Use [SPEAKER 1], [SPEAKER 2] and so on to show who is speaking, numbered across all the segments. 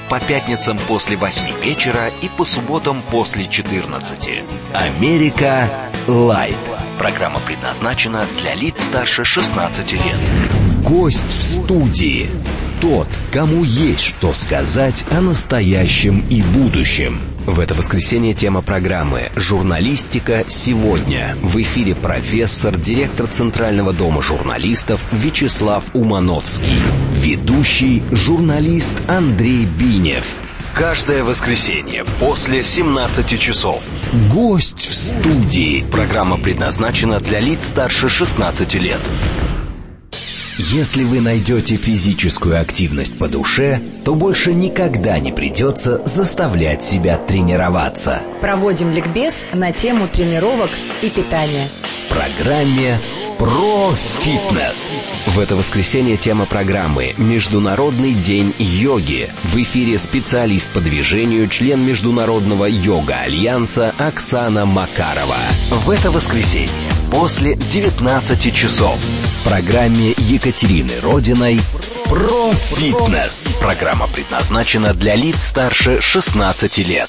[SPEAKER 1] по пятницам после 8 вечера и по субботам после 14. Америка Лайт. Программа предназначена для лиц старше 16 лет. Гость в студии. Тот, кому есть что сказать о настоящем и будущем. В это воскресенье тема программы «Журналистика сегодня». В эфире профессор, директор Центрального дома журналистов Вячеслав Умановский. Ведущий журналист Андрей Бинев. Каждое воскресенье после 17 часов. Гость в студии. Программа предназначена для лиц старше 16 лет. Если вы найдете физическую активность по душе, то больше никогда не придется заставлять себя тренироваться.
[SPEAKER 2] Проводим ликбез на тему тренировок и питания.
[SPEAKER 1] В программе «Про фитнес». В это воскресенье тема программы «Международный день йоги». В эфире специалист по движению, член Международного йога-альянса Оксана Макарова. В это воскресенье после 19 часов в программе Екатерины Родиной «Про фитнес». Программа предназначена для лиц старше 16 лет.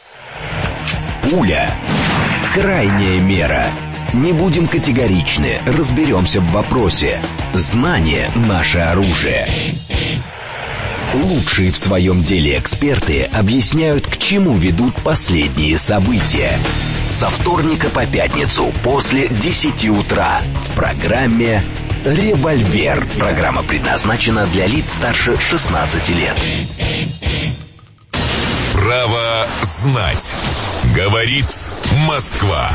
[SPEAKER 1] Пуля. Крайняя мера. Не будем категоричны, разберемся в вопросе. Знание – наше оружие. Лучшие в своем деле эксперты объясняют, к чему ведут последние события. Со вторника по пятницу после 10 утра в программе «Револьвер». Программа предназначена для лиц старше 16 лет.
[SPEAKER 3] Право знать. Говорит Москва.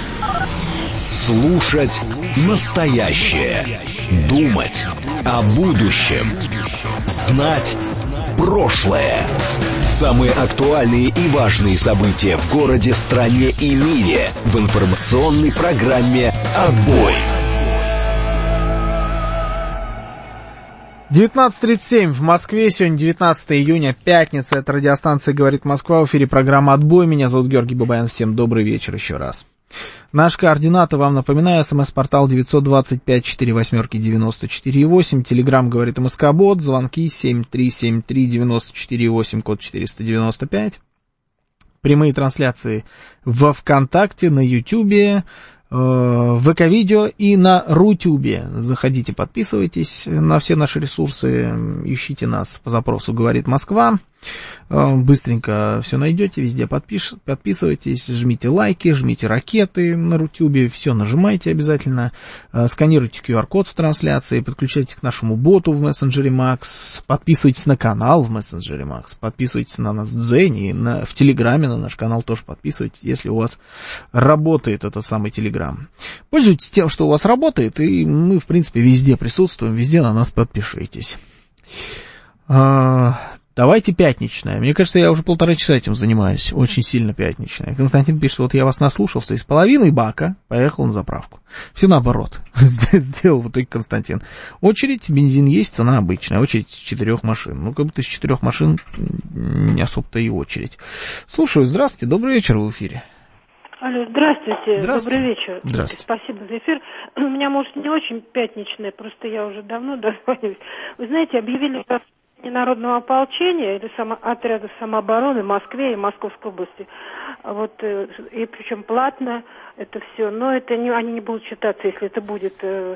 [SPEAKER 1] Слушать настоящее. Думать о будущем. Знать прошлое. Самые актуальные и важные события в городе, стране и мире в информационной программе «Отбой».
[SPEAKER 4] 19:37 в Москве. Сегодня 19 июня, пятница. Это радиостанция «Говорит Москва». В эфире программа «Отбой». Меня зовут Георгий Бабаян. Всем добрый вечер еще раз. Наши координаты вам напоминаю. СМС-портал 925-48-94-8. Телеграм «Говорит МСК-бот». Звонки 7373-94-8, код 495. Прямые трансляции во ВКонтакте, на Ютубе, в ВК-видео и на Рутюбе. Заходите, подписывайтесь на все наши ресурсы, ищите нас по запросу «Говорит Москва». Быстренько все найдете, везде подписывайтесь, жмите лайки, жмите ракеты на Рутюбе, все нажимайте обязательно, сканируйте QR-код в трансляции, подключайтесь к нашему боту в мессенджере Макс, подписывайтесь на канал в мессенджере Макс, подписывайтесь на нас в Дзене, в Телеграме на наш канал тоже подписывайтесь, если у вас работает этот самый Телеграм. Пользуйтесь тем, что у вас работает, и мы, в принципе, везде присутствуем, везде на нас подпишитесь. Давайте пятничное. Мне кажется, я уже 1,5 часа этим занимаюсь. Очень сильно пятничное. Константин пишет, вот я вас наслушался, и с половиной бака поехал на заправку. Все наоборот. Сделал в итоге Константин. Очередь, бензин есть, цена обычная. Очередь с 4 машин. Ну, как будто с 4 машин не особо-то и очередь. Слушаю, здравствуйте, добрый вечер, в эфире.
[SPEAKER 5] Алло, здравствуйте,
[SPEAKER 4] Здравствуйте.
[SPEAKER 5] Добрый вечер.
[SPEAKER 4] Здравствуйте.
[SPEAKER 5] Спасибо за эфир. У меня, может, не очень пятничное, просто я уже давно дозвонилась. Вы знаете, объявили народного ополчения или отряда самообороны в Москве и Московской области. Вот, и причем платно это все, но это не, они не будут считаться, если это будет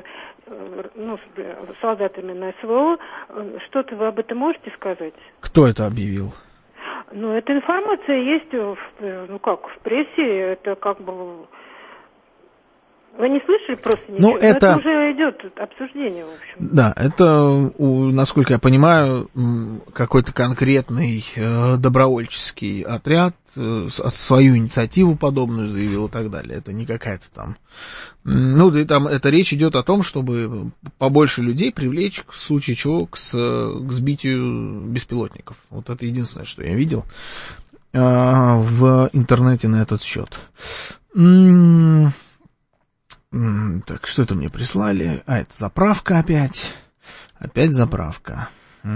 [SPEAKER 5] солдатами на СВО. Что-то вы об этом можете сказать?
[SPEAKER 4] Кто это объявил?
[SPEAKER 5] Ну, эта информация есть в прессе, это как бы... Вы не слышали просто ничего?
[SPEAKER 4] Ну, это
[SPEAKER 5] уже идет обсуждение, в общем.
[SPEAKER 4] Да, это, насколько я понимаю, какой-то конкретный добровольческий отряд свою инициативу подобную заявил и так далее. Это не какая-то там... Ну, и там это речь идет о том, чтобы побольше людей привлечь, в случае чего, к сбитию беспилотников. Вот это единственное, что я видел в интернете на этот счет. Так, что это мне прислали? Это заправка опять. Опять заправка.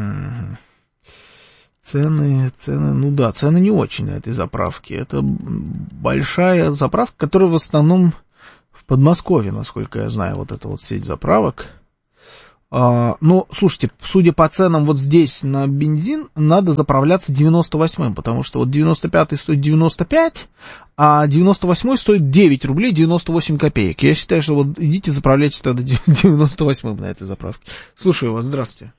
[SPEAKER 4] Цены, ну да, цены не очень на этой заправке. Это большая заправка, которая в основном в Подмосковье, насколько я знаю, вот эта вот сеть заправок. Ну, слушайте, судя по ценам вот здесь на бензин, надо заправляться 98-м, потому что вот 95-й стоит 95, а 98-й стоит 9 рублей 98 копеек. Я считаю, что вот идите заправляйтесь тогда 98-м на этой заправке. Слушаю вас, здравствуйте.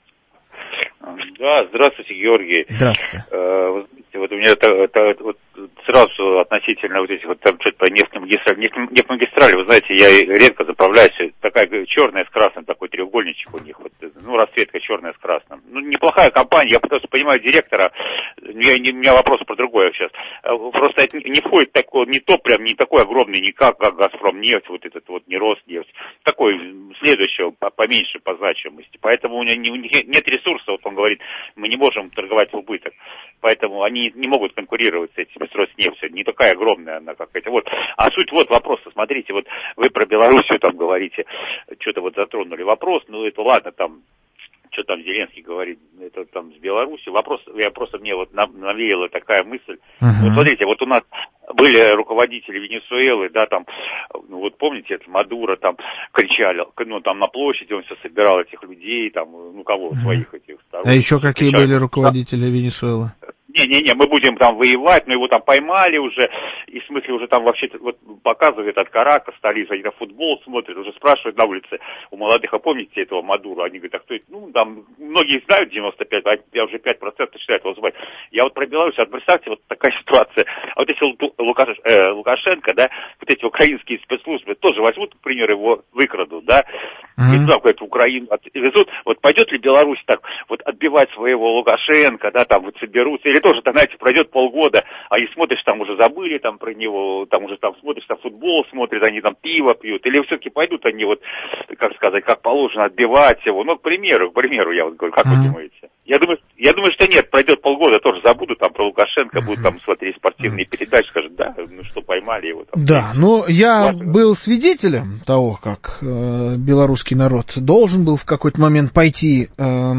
[SPEAKER 6] Да, здравствуйте, Георгий.
[SPEAKER 4] Здравствуйте.
[SPEAKER 6] Вот у меня вот сразу относительно вот этих вот там что-то по нефтемагистрали, вы знаете, я редко заправляюсь, такая черная с красным, такой треугольничек у них, вот, ну, расцветка черная с красным. Ну, неплохая компания, я просто понимаю директора, у меня вопрос про другое сейчас. Просто это не входит такой, не то прям, не такой огромный, не как Газпром нефть, вот этот вот не Роснефть, такой следующего, поменьше по значимости. Поэтому у них нет ресурса, вот он говорит, мы не можем торговать в убыток. Поэтому они не могут конкурировать с этими, с Роснефтью. Не такая огромная она какая-то. Вот. А суть вот вопроса. Смотрите, вот вы про Белоруссию там говорите, что-то вот затронули вопрос. Ну, это ладно, там, что там Зеленский говорит, это там с Белоруссией. Вопрос, мне вот навеяла такая мысль. Вот смотрите, вот у нас были руководители Венесуэлы, да, там, ну, вот помните, это Мадуро там кричали, ну, там на площади он все собирал этих людей, там, ну, кого, своих этих сторонников.
[SPEAKER 4] А еще какие были руководители Венесуэлы?
[SPEAKER 6] Не, мы будем там воевать, но его там поймали уже, и в смысле уже там вообще вот показывают от Карака, столица, они на футбол смотрят, уже спрашивают на улице у молодых, а помните этого Мадуро? Они говорят, а кто это? Ну, там, многие знают 95, а я уже 5% начинают его звать. Я вот про Беларусь, вот представьте, вот такая ситуация. А вот если Лукашенко, да, вот эти украинские спецслужбы тоже возьмут, к примеру, его выкрадут, да, и туда куда-то в Украину отвезут, вот пойдет ли Беларусь так вот отбивать своего Лукашенко, да, там вот соберутся, или тоже, знаете, пройдет полгода, а и смотришь, там уже забыли там про него, там уже там смотришь, там футбол смотрят, они там пиво пьют, или все-таки пойдут они вот, как сказать, как положено, отбивать его, ну, к примеру, я вот говорю, как вы думаете? Я думаю, что нет, пройдет полгода, тоже забудут там про Лукашенко, будут там смотреть спортивные передачи, скажут, да, ну что, поймали его там.
[SPEAKER 4] Да, ну, я был свидетелем того, как белорусский народ должен был в какой-то момент пойти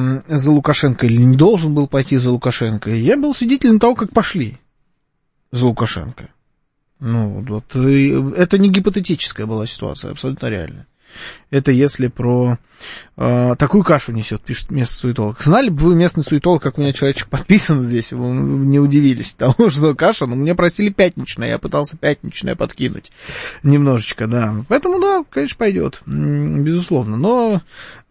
[SPEAKER 4] за Лукашенко или не должен был пойти за Лукашенко. Я был свидетелем того, как пошли за Лукашенко. Ну, вот, это не гипотетическая была ситуация, абсолютно реальная. Это если про такую кашу несет, пишет местный суетолог. Знали бы вы, местный суетолог, как у меня человечек подписан здесь, вы не удивились тому, что каша, но мне просили пятничная, я пытался пятничная подкинуть немножечко, да. Поэтому, да, конечно, пойдет, безусловно. Но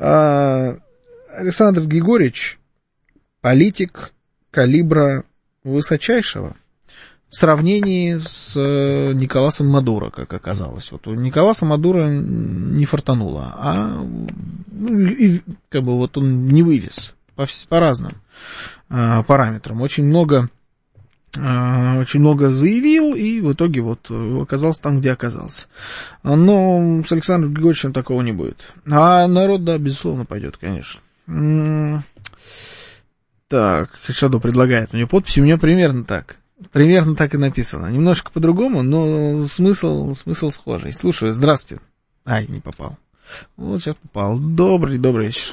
[SPEAKER 4] Александр Григорьевич политик калибра высочайшего в сравнении с Николасом Мадуро, как оказалось. Вот у Николаса Мадуро не фартануло, а и, как бы вот он не вывез по разным параметрам. Очень много заявил, и в итоге вот оказался там, где оказался. Но с Александром Григорьевичем такого не будет. А народ, да, безусловно, пойдет, конечно. Так, Шаду предлагает мне подпись, у меня примерно так и написано. Немножко по-другому, но смысл схожий. Слушаю, здравствуйте. Ай, не попал. Вот сейчас попал. Добрый вечер.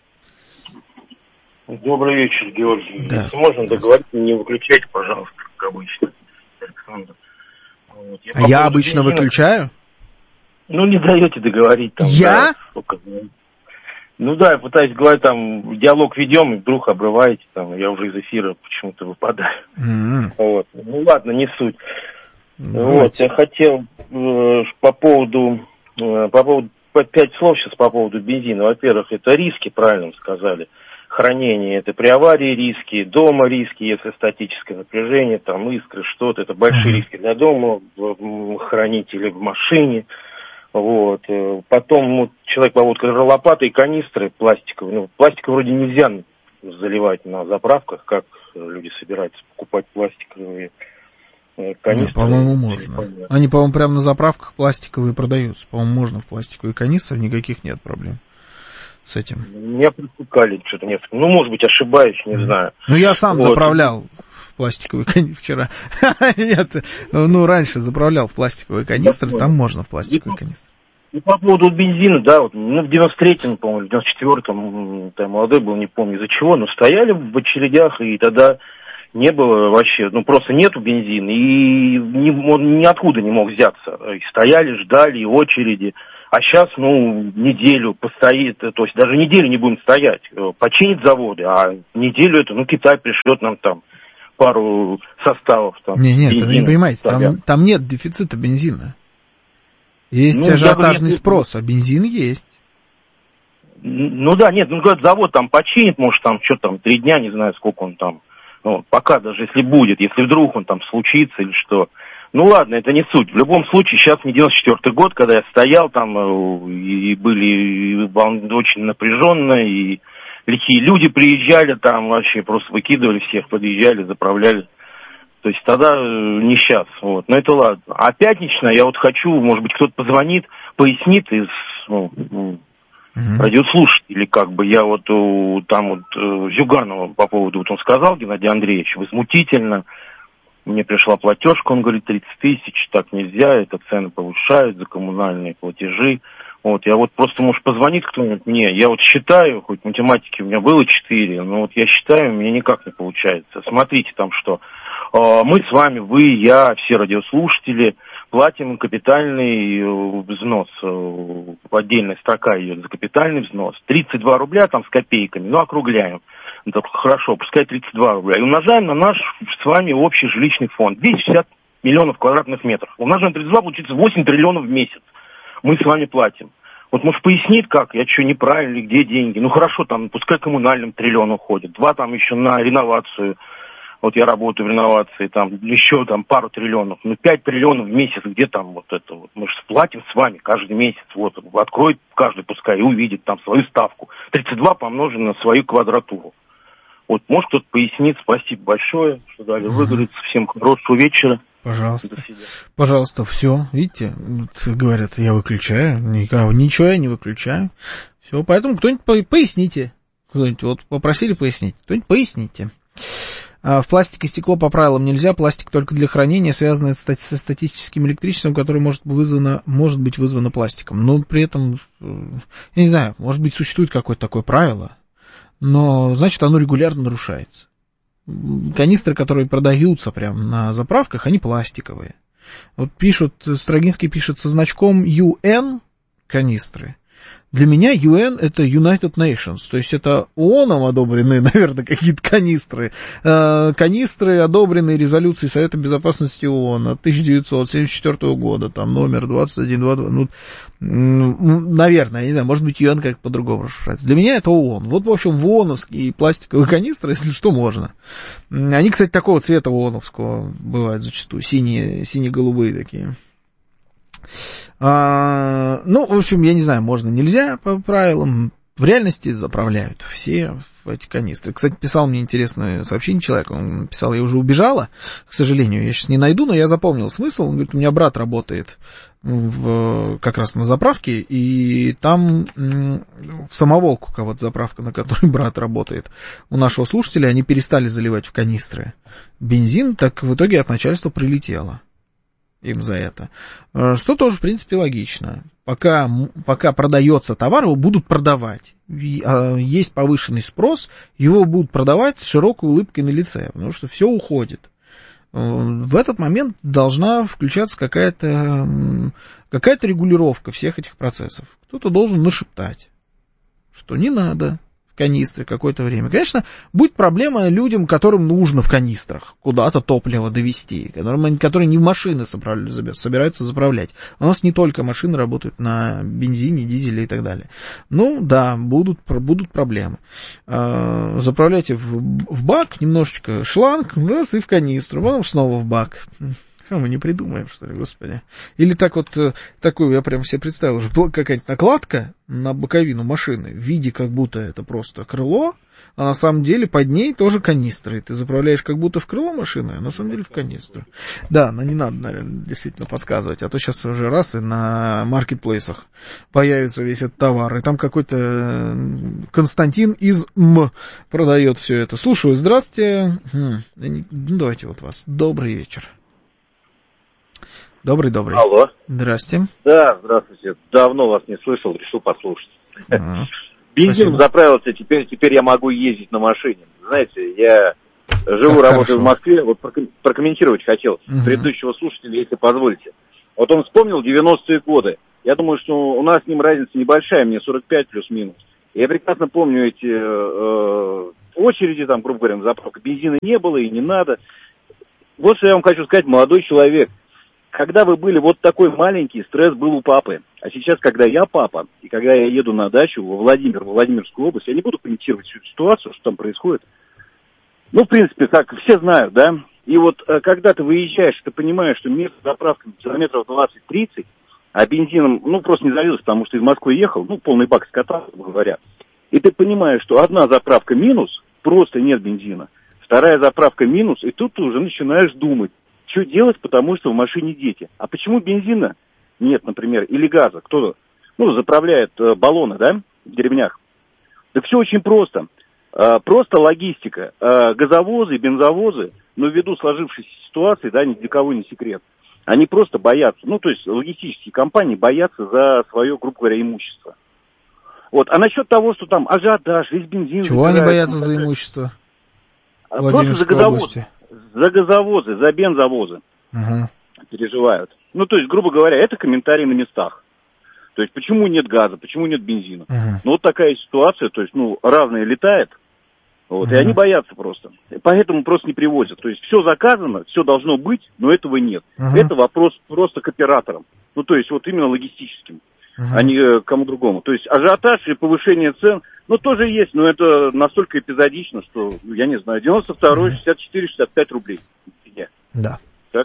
[SPEAKER 7] Добрый вечер, Георгий. Если можно договориться, не выключайте, пожалуйста, как обычно. Александр. Вот.
[SPEAKER 4] Я обычно выключаю?
[SPEAKER 7] Ну, не даете договорить. Там,
[SPEAKER 4] я?
[SPEAKER 7] Да, ну да, я пытаюсь говорить, там, диалог ведем, и вдруг обрываете, там, я уже из эфира почему-то выпадаю. Вот. Ну ладно, не суть. Вот, я хотел по поводу 5 слов сейчас по поводу бензина. Во-первых, это риски, правильно сказали. Хранение, это при аварии риски, дома риски, если статическое напряжение, там, искры, что-то, это большие риски для дома, хранить или в машине. Вот. Потом вот, человек поводит лопатой и канистры пластиковые. Ну, пластик вроде нельзя заливать на заправках, как люди собираются покупать пластиковые канистры.
[SPEAKER 4] По-моему, можно. Они, по-моему, прямо на заправках пластиковые продаются. По-моему, можно в пластиковые канистры, никаких нет проблем с этим.
[SPEAKER 7] Меня припускали что-то несколько. Ну, может быть, ошибаюсь, не знаю.
[SPEAKER 4] Ну, я сам заправлял в пластиковые канистры вчера. Нет, ну, раньше заправлял в пластиковые канистры, там можно в пластиковые канистры.
[SPEAKER 7] И по поводу бензина, да, вот, ну, в 93-м, по-моему, в 94-м, там, молодой был, не помню из-за чего, но стояли в очередях, и тогда не было вообще, ну, просто нету бензина, и он ниоткуда не мог взяться. И стояли, ждали, и очереди. А сейчас, неделю постоит, то есть даже неделю не будем стоять. Починить заводы, а неделю это, Китай пришлет нам там пару составов. Там,
[SPEAKER 4] нет, вы не понимаете, там нет дефицита бензина. Есть ажиотажный спрос, а бензин есть.
[SPEAKER 7] Завод там починит, может, там, 3 дня, не знаю, сколько он там. Пока даже если будет, если вдруг он там случится или что. Ладно, это не суть. В любом случае, сейчас не 94-й год, когда я стоял там, и были очень напряженно, и лихие люди приезжали там, вообще просто выкидывали всех, подъезжали, заправляли. То есть тогда не сейчас, Но это ладно. А пятничная, я хочу, может быть, кто-то позвонит, пояснит из радиослушателей, я Зюганова по поводу, он сказал, Геннадий Андреевич, возмутительно. Мне пришла платежка, он говорит, 30 тысяч, так нельзя, это цены повышают за коммунальные платежи. Я просто, может, позвонит кто-нибудь мне, я считаю, хоть математики у меня было 4, но я считаю, у меня никак не получается. Смотрите там что, мы с вами, вы, я, все радиослушатели, платим капитальный взнос, отдельная строка идет за капитальный взнос, 32 рубля там с копейками, округляем. Хорошо, пускай 32 рубля. И умножаем на наш с вами общий жилищный фонд. 260 миллионов квадратных метров. Умножаем 32, получится 8 триллионов в месяц. Мы с вами платим. Может, пояснит, как? Я что, неправильно, где деньги? Хорошо, там, пускай коммунальным триллион уходит. 2 там еще на реновацию. Я работаю в реновации, там, еще там пару триллионов. 5 триллионов в месяц, где там это? Мы же платим с вами каждый месяц. Откроет каждый, пускай, и увидит там свою ставку. 32 помножено на свою квадратуру. Может, кто-то пояснит. Спасибо большое, что дали выговориться. Всем хорошего вечера.
[SPEAKER 4] Пожалуйста, все. Видите, говорят, я выключаю. Ничего я не выключаю. Все, поэтому кто-нибудь поясните. Кто-нибудь попросили пояснить. Кто-нибудь поясните. В пластик и стекло по правилам нельзя. Пластик только для хранения, связанное со статическим электричеством, которое может быть вызвано пластиком. Но при этом, я не знаю, может быть, существует какое-то такое правило, но, значит, оно регулярно нарушается. Канистры, которые продаются прямо на заправках, они пластиковые. Строгинский пишет со значком UN канистры. Для меня UN это United Nations, то есть это ООНом одобренные, наверное, какие-то канистры. Канистры, одобренные резолюцией Совета Безопасности ООН от 1974 года, там номер 2122, наверное, я не знаю, может быть, UN как-то по-другому расшифровать. Для меня это ООН. В общем, в ООНовские пластиковые канистры, если что, можно. Они, кстати, такого цвета ООНовского бывают зачастую, сине-голубые такие. В общем, я не знаю, можно, нельзя по правилам. В реальности заправляют все в эти канистры. Кстати, писал мне интересное сообщение человек. Он писал, я уже убежала, к сожалению, я сейчас не найду, но я запомнил смысл. Он говорит, у меня брат работает как раз на заправке, и там в Самоволку, заправка, на которой брат работает, у нашего слушателя, они перестали заливать в канистры бензин, так в итоге от начальства прилетело им за это. Что тоже, в принципе, логично. Пока продается товар, его будут продавать. Есть повышенный спрос, его будут продавать с широкой улыбкой на лице, потому что все уходит. В этот момент должна включаться какая-то регулировка всех этих процессов. Кто-то должен нашептать, что не надо канистры какое-то время. Конечно, будет проблема людям, которым нужно в канистрах куда-то топливо довести, которые не в машины собираются заправлять. У нас не только машины работают на бензине, дизеле и так далее. Да, будут проблемы. Заправляйте в бак, немножечко шланг, раз и в канистру, потом снова в бак. Что мы не придумаем, что ли, господи? Или такую, я прям себе представил, уже какая-нибудь накладка на боковину машины в виде, как будто это просто крыло, а на самом деле под ней тоже канистры. Ты заправляешь как будто в крыло машины, а на самом деле в канистру. Да, но не надо, наверное, действительно подсказывать, а то сейчас уже раз и на маркетплейсах появится весь этот товар, и там какой-то Константин из продает все это. Слушаю, здравствуйте. Давайте вас. Добрый вечер. Добрый.
[SPEAKER 8] Алло.
[SPEAKER 4] Здрасте.
[SPEAKER 8] Да, здравствуйте. Давно вас не слышал, решил послушать. Бензин заправился, теперь я могу ездить на машине. Знаете, я работаю в Москве, прокомментировать хотел предыдущего слушателя, если позволите. Вот он вспомнил 90-е годы. Я думаю, что у нас с ним разница небольшая, мне 45 плюс-минус. Я прекрасно помню эти очереди, там, грубо говоря, на заправку. Бензина не было и не надо. Вот что я вам хочу сказать, молодой человек. Когда вы были вот такой маленький, стресс был у папы. А сейчас, когда я папа, и когда я еду на дачу во Владимирскую область, я не буду комментировать всю ситуацию, что там происходит. Ну, в принципе, как все знают, да? И вот когда ты выезжаешь, ты понимаешь, что место заправки километров 20-30, а бензином, ну, просто не залился, потому что из Москвы ехал, ну, полный бак скота, грубо говоря. И ты понимаешь, что одна заправка минус, просто нет бензина. Вторая заправка минус, и тут ты уже начинаешь думать, что делать, потому что в машине дети. А почему бензина нет, например, или газа? Кто, ну, заправляет баллоны, да, в деревнях? Так все очень просто. Просто логистика. Газовозы, бензовозы, но ввиду сложившейся ситуации, да, ни для кого не секрет, они просто боятся, ну, то есть логистические компании боятся за свое, грубо говоря, имущество. Вот. А насчет того, что там ажиотаж, весь бензин...
[SPEAKER 4] Чего они боятся за имущество?
[SPEAKER 8] Просто за газовозы. За газовозы, за бензовозы переживают. Ну, то есть, грубо говоря, это комментарии на местах. То есть, почему нет газа, почему нет бензина. Ну, вот такая ситуация, то есть, ну, разное летает, вот, и они боятся просто. Поэтому просто не привозят. То есть, все заказано, все должно быть, но этого нет. Это вопрос просто к операторам. Ну, то есть, вот именно логистическим, а не кому другому. То есть, ажиотаж и повышение цен, ну, тоже есть, но это настолько эпизодично, что, я не знаю, 92-й, 64-65 рублей.
[SPEAKER 4] Да.
[SPEAKER 8] Так.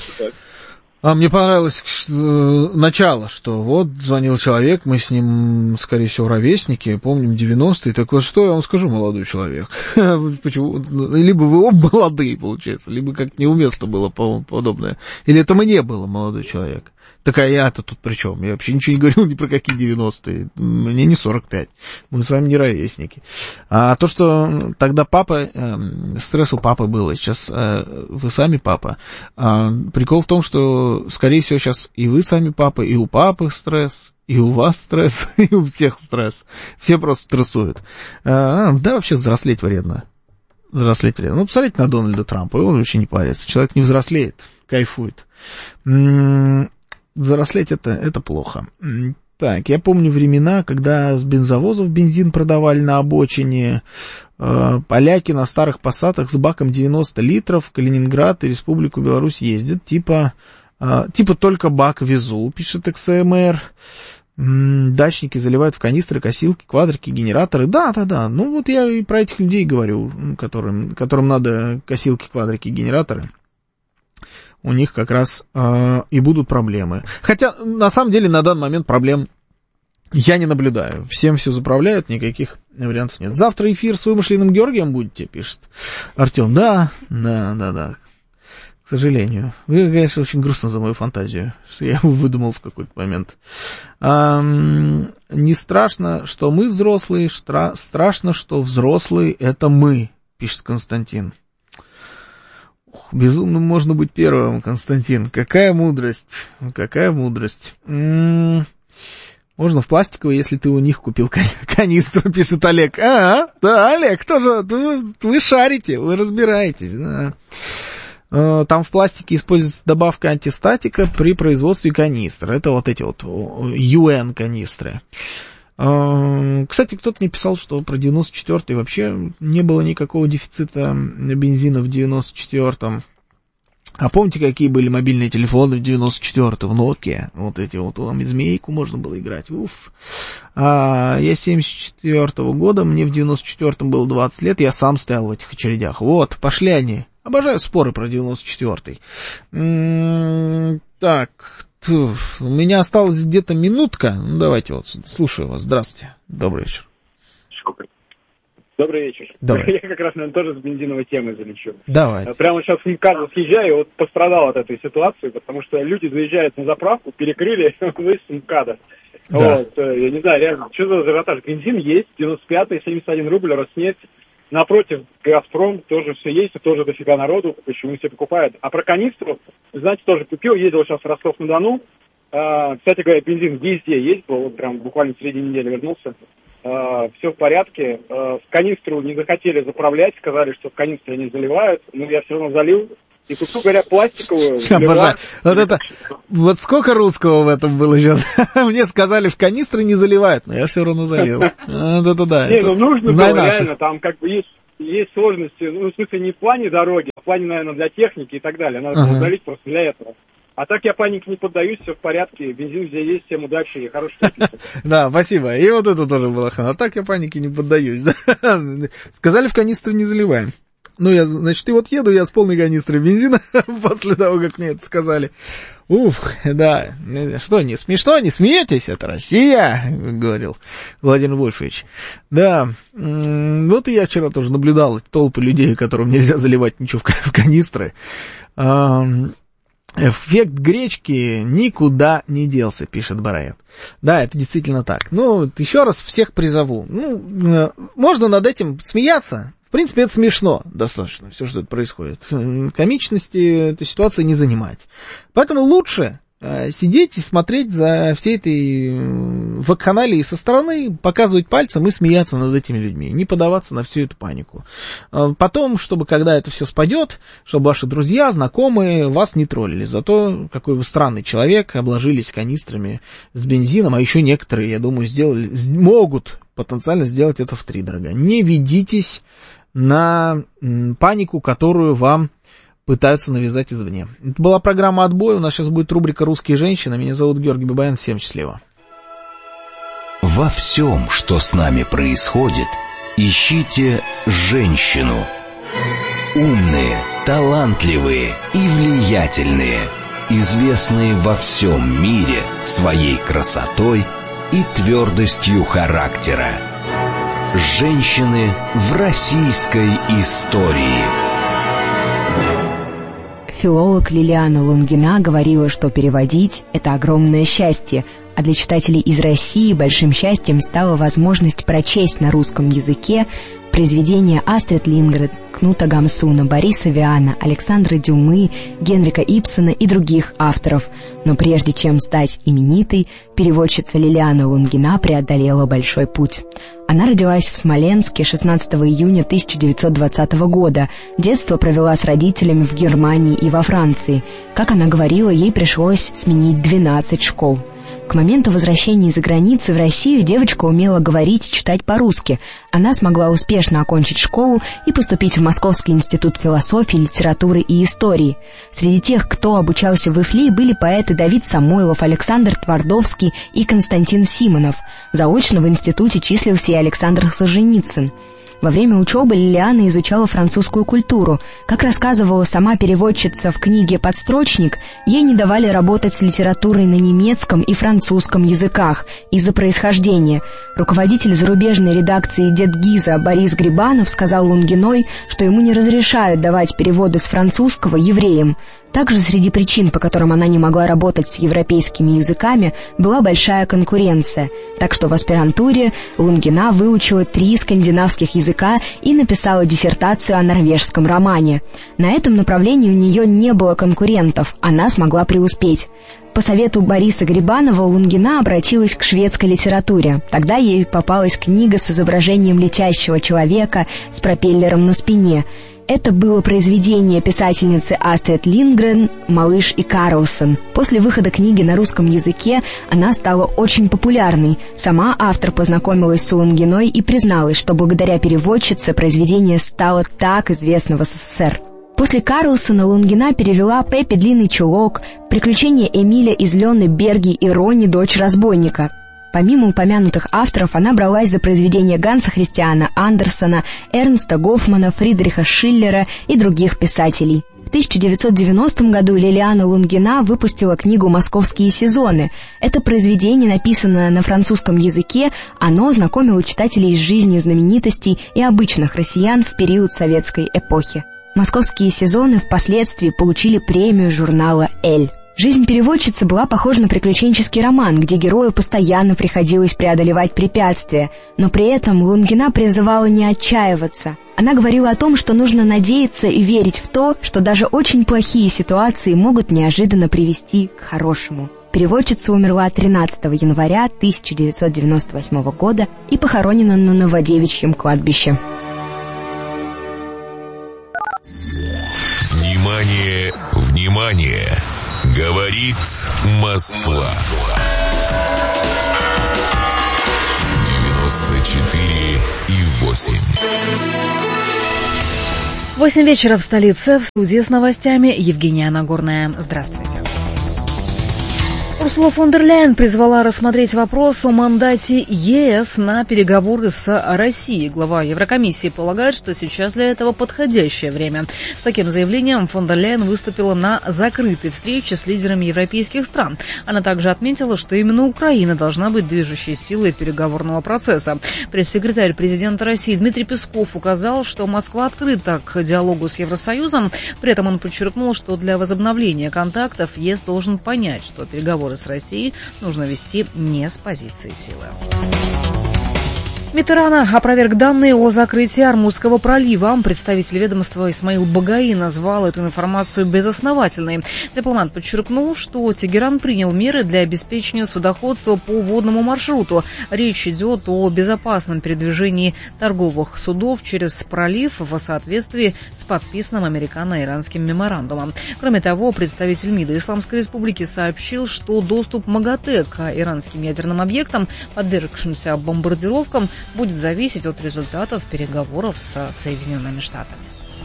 [SPEAKER 4] А мне понравилось начало, что вот звонил человек, мы с ним, скорее всего, ровесники, помним 90-е. Так вот, что я вам скажу, молодой человек? Почему? Либо вы оба молодые, получается, либо как неуместно было подобное. Или это мне было, молодой человек. Так а я-то тут при чем? Я вообще ничего не говорил ни про какие 90-е. Мне не 45. Мы с вами не ровесники. А то, что тогда папа, стресс у папы был, сейчас вы сами папа. Прикол в том, что, скорее всего, сейчас и вы сами папа, и у папы стресс, и у вас стресс, и у всех стресс. Все просто стрессуют. Да, вообще взрослеть вредно. Взрослеть вредно. Ну, посмотрите на Дональда Трампа, он вообще не парится. Человек не взрослеет, кайфует. Взрослеть это плохо. Так, я помню времена, когда с бензовозов бензин продавали на обочине. Поляки на старых Пассатах с баком 90 литров в Калининград и Республику Беларусь ездят. Типа только бак везу, пишет XMR. Дачники заливают в канистры, косилки, квадрики, генераторы. Да. Ну вот я и про этих людей говорю, которым надо косилки, квадрики, генераторы. У них как раз и будут проблемы. Хотя, на самом деле, на данный момент проблем я не наблюдаю. Всем все заправляют, никаких вариантов нет. Завтра эфир с вымышленным Георгием будете, пишет Артем. Да. К сожалению. Вы, конечно, очень грустно за мою фантазию, что я его выдумал в какой-то момент. Не страшно, что мы взрослые, страшно, что взрослые это мы, пишет Константин. Безумным можно быть первым, Константин. Какая мудрость. Можно в пластиковой, если ты у них купил канистру, пишет Олег. Да, Олег, тоже, вы шарите, вы разбираетесь. Да. Там в пластике используется добавка антистатика при производстве канистр. Это вот эти вот UN канистры. Кстати, кто-то мне писал, что про 94-й вообще не было никакого дефицита бензина в 94-м. А помните, какие были мобильные телефоны в 94-м? В Nokia. Вот эти вот, там змейку можно было играть. Уф. Я 74-го года, мне в 94-м было 20 лет, я сам стоял в этих очередях. Вот, пошли они. Обожаю споры про 94-й. Так... У меня осталась где-то минутка. Ну, давайте вот, слушаю вас. Здравствуйте. Добрый вечер.
[SPEAKER 9] Добрый вечер.
[SPEAKER 4] Добрый.
[SPEAKER 9] Я как раз, наверное, тоже с бензиновой темой залечу.
[SPEAKER 4] Давайте.
[SPEAKER 9] Прямо сейчас в МКАД съезжаю, вот пострадал от этой ситуации, потому что люди заезжают на заправку, перекрыли выезд с МКАДа. Да. Вот, я не знаю, реально, что за ажиотаж? Бензин есть, 95-й, 71 рубль, Роснефть. Напротив, Газпром, тоже все есть, тоже дофига народу, почему все покупают. А про канистру, знаете, тоже купил, ездил сейчас в Ростов-на-Дону. Кстати говоря, бензин везде есть, вот прям буквально в середине недели вернулся. Все в порядке. В канистру не захотели заправлять, сказали, что в канистру они заливают, но я все равно залил. и кусок, говоря, пластиковую.
[SPEAKER 4] Обожаю. Вот сколько русского в этом было сейчас. Мне сказали, в канистры не заливают, но я все равно залил. Да.
[SPEAKER 9] Не, ну нужно было, реально, там как бы есть сложности, ну, в смысле, не в плане дороги, а в плане, наверное, для техники и так далее. Надо было залить просто для этого. А так я панике не поддаюсь, все в порядке, бензин здесь есть, всем удачи и хороших пятниц.
[SPEAKER 4] Да, спасибо. И вот это тоже было. А так я панике не поддаюсь. Сказали, в канистры не заливаем. Ну, значит, и вот еду я с полной канистрой бензина после того, как мне это сказали. Уф, да. Что, не смешно, не смеетесь? Это Россия, говорил Владимир Вольфович. Да, вот и я вчера тоже наблюдал толпы людей, которым нельзя заливать ничего в канистры. Эффект гречки никуда не делся, пишет Бараев. Да, это действительно так. Ну, еще раз всех призову. Ну, можно над этим смеяться. В принципе, это смешно достаточно, все, что это происходит. Комичности этой ситуации не занимать. Поэтому лучше сидеть и смотреть за всей этой вакханалией со стороны, показывать пальцем и смеяться над этими людьми, не поддаваться на всю эту панику. Потом, чтобы когда это все спадет, чтобы ваши друзья, знакомые вас не троллили за то, какой вы странный человек, обложились канистрами с бензином, а еще некоторые, я думаю, могут потенциально сделать это втридорога. Не ведитесь на панику, которую вам пытаются навязать извне. Это была программа «Отбой». У нас сейчас будет рубрика «Русские женщины». Меня зовут Георгий Бабаян. Всем счастливо.
[SPEAKER 1] Во всем, что с нами происходит, ищите женщину. Умные, талантливые и влиятельные, известные во всем мире своей красотой и твердостью характера. Женщины в российской истории.
[SPEAKER 10] Филолог Лилиана Лунгина говорила, что переводить – это огромное счастье, а для читателей из России большим счастьем стала возможность прочесть на русском языке произведения Астрид Линдгрен, Кнута Гамсуна, Бориса Виана, Александра Дюмы, Генрика Ибсена и других авторов. Но прежде чем стать именитой, переводчица Лилиана Лунгина преодолела большой путь. Она родилась в Смоленске 16 июня 1920 года. Детство провела с родителями в Германии и во Франции. Как она говорила, ей пришлось сменить 12 школ. К моменту возвращения из-за границы в Россию девочка умела говорить и читать по-русски. Она смогла успешно окончить школу и поступить в Московский институт философии, литературы и истории. Среди тех, кто обучался в ИФЛИ, были поэты Давид Самойлов, Александр Твардовский и Константин Симонов. Заочно в институте числился и Александр Солженицын. Во время учебы Лилиана изучала французскую культуру. Как рассказывала сама переводчица в книге «Подстрочник», ей не давали работать с литературой на немецком и французском языках из-за происхождения. Руководитель зарубежной редакции «Дед Гиза» Борис Грибанов сказал Лунгиной, что ему не разрешают давать переводы с французского евреям. Также среди причин, по которым она не могла работать с европейскими языками, была большая конкуренция. Так что в аспирантуре Лунгина выучила 3 скандинавских языка и написала диссертацию о норвежском романе. На этом направлении у нее не было конкурентов, она смогла преуспеть. По совету Бориса Грибанова Лунгина обратилась к шведской литературе. Тогда ей попалась книга с изображением летящего человека с пропеллером на спине. Это было произведение писательницы Астрид Линдгрен «Малыш и Карлсон». После выхода книги на русском языке она стала очень популярной. Сама автор познакомилась с Лунгиной и призналась, что благодаря переводчице произведение стало так известно в СССР. После Карлсона Лунгина перевела «Пеппи Длинный чулок», «Приключения Эмиля из Лены Берги» и «Ронни, дочь разбойника». Помимо упомянутых авторов, она бралась за произведения Ганса Христиана Андерсена, Эрнста Гофмана, Фридриха Шиллера и других писателей. В 1990 году Лилиана Лунгина выпустила книгу «Московские сезоны». Это произведение, написанное на французском языке, оно знакомило читателей с жизнью знаменитостей и обычных россиян в период советской эпохи. «Московские сезоны» впоследствии получили премию журнала «Эль». Жизнь переводчицы была похожа на приключенческий роман, где герою постоянно приходилось преодолевать препятствия, но при этом Лунгина призывала не отчаиваться. Она говорила о том, что нужно надеяться и верить в то, что даже очень плохие ситуации могут неожиданно привести к хорошему. Переводчица умерла 13 января 1998 года и похоронена на Новодевичьем кладбище.
[SPEAKER 3] Внимание! Внимание, внимание! Говорит Москва. 94,8.
[SPEAKER 2] 8 вечера в столице. В студии с новостями Евгения Нагорная. Здравствуйте. Урсула фон дер Ляйен призвала рассмотреть вопрос о мандате ЕС на переговоры с Россией. Глава Еврокомиссии полагает, что сейчас для этого подходящее время. С таким заявлением фон дер Ляйен выступила на закрытой встрече с лидерами европейских стран. Она также отметила, что именно Украина должна быть движущей силой переговорного процесса. Пресс-секретарь президента России Дмитрий Песков указал, что Москва открыта к диалогу с Евросоюзом. При этом он подчеркнул, что для возобновления контактов ЕС должен понять, что переговоры с Россией нужно вести не с позиции силы. Миттерана опроверг данные о закрытии Ормузского пролива. Представитель ведомства Исмаил Багаи назвал эту информацию безосновательной. Дипломат подчеркнул, что Тегеран принял меры для обеспечения судоходства по водному маршруту. Речь идет о безопасном передвижении торговых судов через пролив в соответствии с подписанным американо-иранским меморандумом. Кроме того, представитель МИДа Исламской Республики сообщил, что доступ МАГАТЭ к иранским ядерным объектам, подвергшимся бомбардировкам, будет зависеть от результатов переговоров с Соединенными Штатами.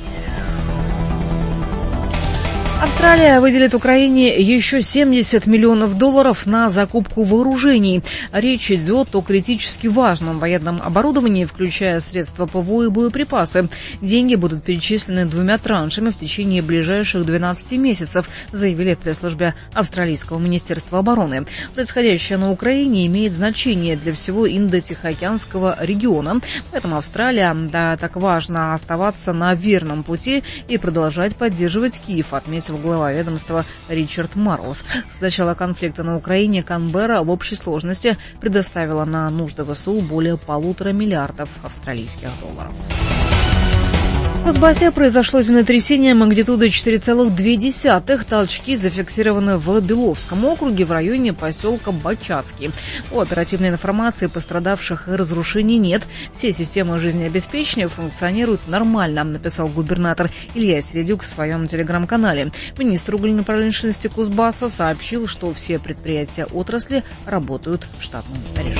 [SPEAKER 2] Австралия выделит Украине еще $70 миллионов на закупку вооружений. Речь идет о критически важном военном оборудовании, включая средства ПВО и боеприпасы. Деньги будут перечислены 2 траншами в течение ближайших 12 месяцев, заявили в пресс-службе Австралийского министерства обороны. Происходящее на Украине имеет значение для всего Индо-Тихоокеанского региона, поэтому Австралия, так важно оставаться на верном пути и продолжать поддерживать Киев, отметил глава ведомства Ричард Марлс. С начала конфликта на Украине Канберра в общей сложности предоставила на нужды ВСУ более $1,5 миллиарда австралийских долларов. В Кузбассе произошло землетрясение магнитудой 4,2. Толчки зафиксированы в Беловском округе в районе поселка Бачацкий. По оперативной информации пострадавших и разрушений нет. Все системы жизнеобеспечения функционируют нормально, написал губернатор Илья Середюк в своем телеграм-канале. Министр угольной промышленности Кузбасса сообщил, что все предприятия отрасли работают в штатном режиме.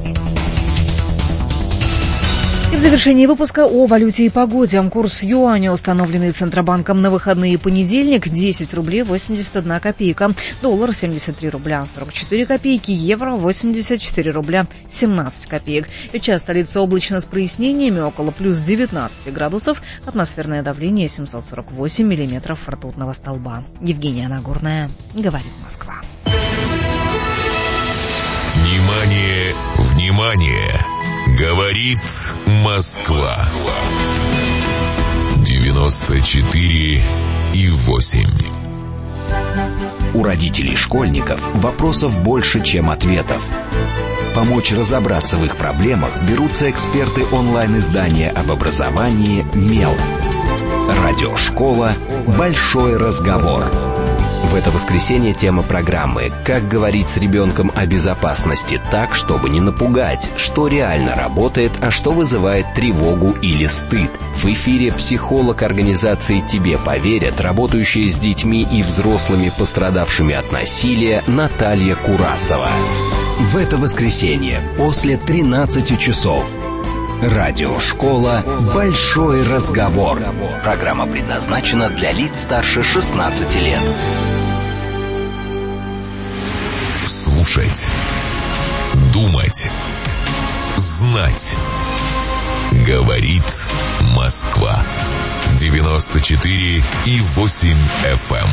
[SPEAKER 2] И в завершении выпуска о валюте и погоде. Курс юаня, установленный Центробанком на выходные понедельник, 10 рублей 81 копейка. Доллар 73 рубля 44 копейки. Евро 84 рубля 17 копеек. Сейчас столица облачно с прояснениями, около плюс 19 градусов. Атмосферное давление 748 миллиметров ртутного столба. Евгения Нагорная, говорит Москва.
[SPEAKER 3] Внимание, внимание! Говорит Москва. 94,8.
[SPEAKER 1] У родителей школьников вопросов больше, чем ответов. Помочь разобраться в их проблемах берутся эксперты онлайн-издания об образовании «Мел». Радиошкола «Большой разговор». В это воскресенье тема программы «Как говорить с ребенком о безопасности так, чтобы не напугать, что реально работает, а что вызывает тревогу или стыд». В эфире психолог организации «Тебе поверят», работающая с детьми и взрослыми, пострадавшими от насилия, Наталья Курасова. В это воскресенье после 13 часов. Радиошкола «Большой разговор». Программа предназначена для лиц старше 16 лет.
[SPEAKER 3] Слушать, думать, знать. Говорит Москва. 94,8 FM.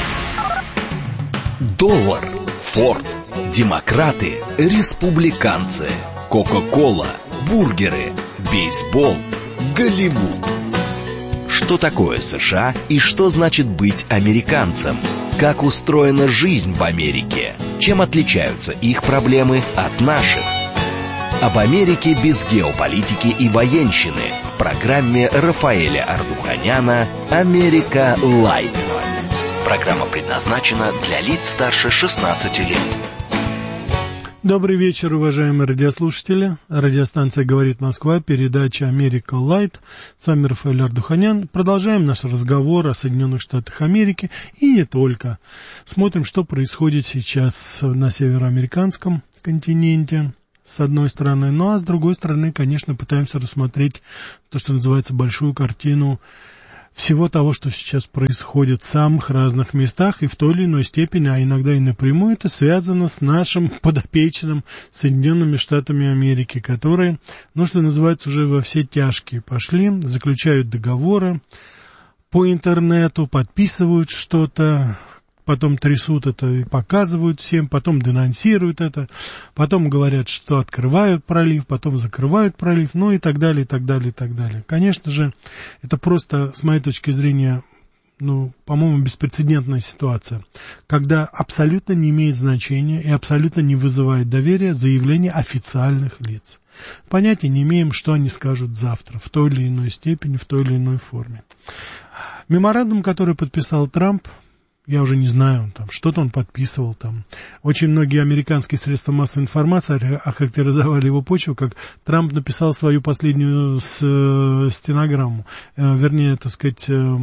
[SPEAKER 1] Доллар, Форд, демократы, республиканцы, Кока-кола, бургеры, бейсбол, Голливуд. Что такое США и что значит быть американцем? Как устроена жизнь в Америке? Чем отличаются их проблемы от наших? Об Америке без геополитики и военщины в программе Рафаэля Ардуханяна «Америка Лайт». Программа предназначена для лиц старше 16 лет.
[SPEAKER 11] Добрый вечер, уважаемые радиослушатели. Радиостанция «Говорит Москва», передача «Америка Лайт». С вами Рафаэль Ардуханян. Продолжаем наш разговор о Соединенных Штатах Америки и не только. Смотрим, что происходит сейчас на североамериканском континенте, с одной стороны. Ну, а с другой стороны, конечно, пытаемся рассмотреть то, что называется большую картину всего того, что сейчас происходит в самых разных местах, и в той или иной степени, а иногда и напрямую, это связано с нашим подопечным Соединенными Штатами Америки, которые, ну, что называется, уже во все тяжкие пошли, заключают договоры по интернету, подписывают что-то, потом трясут это и показывают всем, потом денонсируют это, потом говорят, что открывают пролив, потом закрывают пролив, ну и так далее, и так далее, и так далее. Конечно же, это просто, с моей точки зрения, ну, по-моему, беспрецедентная ситуация, когда абсолютно не имеет значения и абсолютно не вызывает доверия заявления официальных лиц. Понятия не имеем, что они скажут завтра, в той или иной степени, в той или иной форме. Меморандум, который подписал Трамп, я уже не знаю, там, что-то он подписывал там. Очень многие американские средства массовой информации охарактеризовали его почву, как Трамп написал свою последнюю стенограмму. Вернее, так сказать, я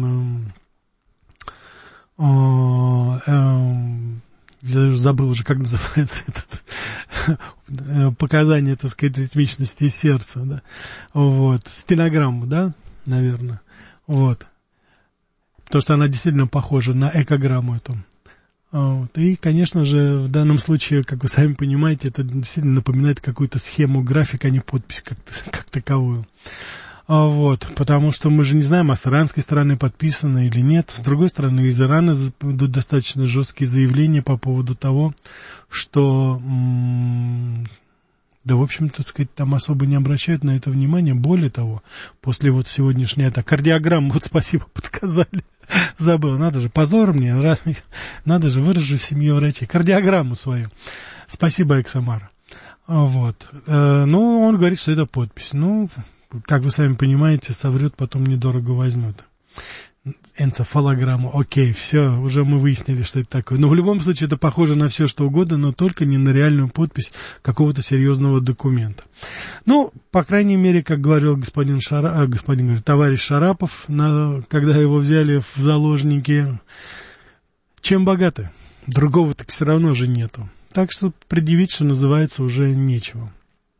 [SPEAKER 11] забыл уже, как называется этот показание, так сказать, ритмичности сердца, да. Вот, стенограмму, да, наверное, вот. Потому что она действительно похожа на экограмму эту. Вот. И, конечно же, в данном случае, как вы сами понимаете, это действительно напоминает какую-то схему, график, а не подпись как таковую. Вот. Потому что мы же не знаем, а с иранской стороны подписано или нет. С другой стороны, из Ирана идут достаточно жесткие заявления по поводу того, что... Да, в общем-то, так сказать, там особо не обращают на это внимания. Более того, после вот сегодняшней кардиограммы, вот спасибо, подсказали. Забыл, надо же, позор мне, надо же, выражу в семье врачей. Кардиограмму свою. Спасибо, Эксамара. Вот. Ну, он говорит, что это подпись. Ну, как вы сами понимаете, соврет, потом недорого возьмет. Энцефалограмму. Окей, все, уже мы выяснили, что это такое. Но в любом случае это похоже на все, что угодно, но только не на реальную подпись какого-то серьезного документа. Ну, по крайней мере, как говорил товарищ Шарапов, когда его взяли в заложники, чем богаты? Другого так все равно же нету. Так что предъявить, что называется, уже нечего.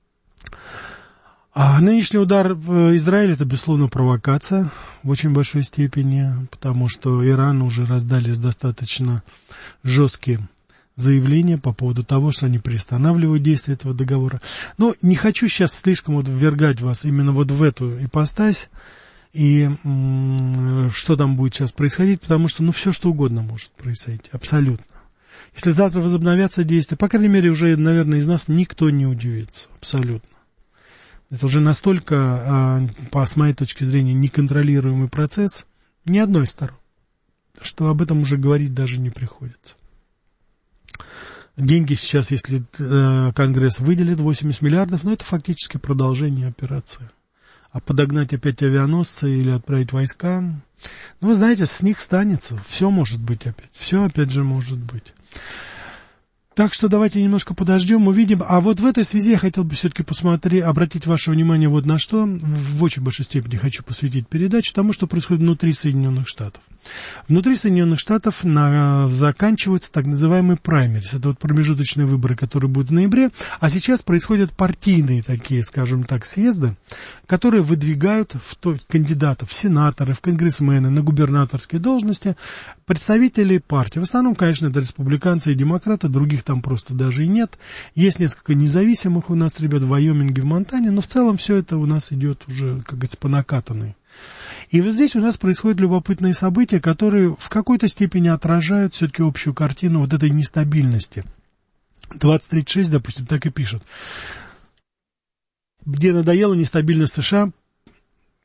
[SPEAKER 11] А нынешний удар в Израиле — это, безусловно, провокация в очень большой степени, потому что Ирану уже раздались достаточно жесткие заявления по поводу того, что они приостанавливают действие этого договора. Но не хочу сейчас слишком вот ввергать вас именно вот в эту ипостась, и что там будет сейчас происходить, потому что, ну, все что угодно может произойти, абсолютно. Если завтра возобновятся действия, по крайней мере, уже, наверное, из нас никто не удивится, абсолютно. Это уже настолько, с моей точки зрения, неконтролируемый процесс ни одной из сторон, что об этом уже говорить даже не приходится. Деньги сейчас, если Конгресс выделит 80 миллиардов, ну, это фактически продолжение операции. А подогнать опять авианосцы или отправить войска, ну, вы знаете, с них станется. Все может быть опять. Все опять же может быть. Так что давайте немножко подождем, увидим. А вот в этой связи я хотел бы все-таки обратить ваше внимание вот на что. В очень большой степени хочу посвятить передачу тому, что происходит внутри Соединенных Штатов. Внутри Соединенных Штатов заканчиваются так называемые праймерис. Это вот промежуточные выборы, которые будут в ноябре. А сейчас происходят партийные такие, скажем так, съезды, которые выдвигают кандидатов в сенаторы, в конгрессмены, на губернаторские должности представителей партий. В основном, конечно, это республиканцы и демократы, других там просто даже и нет. Есть несколько независимых у нас ребят в Вайоминге, в Монтане, но в целом все это у нас идет уже, как говорится, по накатанной. И вот здесь у нас происходят любопытные события, которые в какой-то степени отражают все-таки общую картину вот этой нестабильности. 2036, допустим, так и пишут. Где надоела нестабильность США,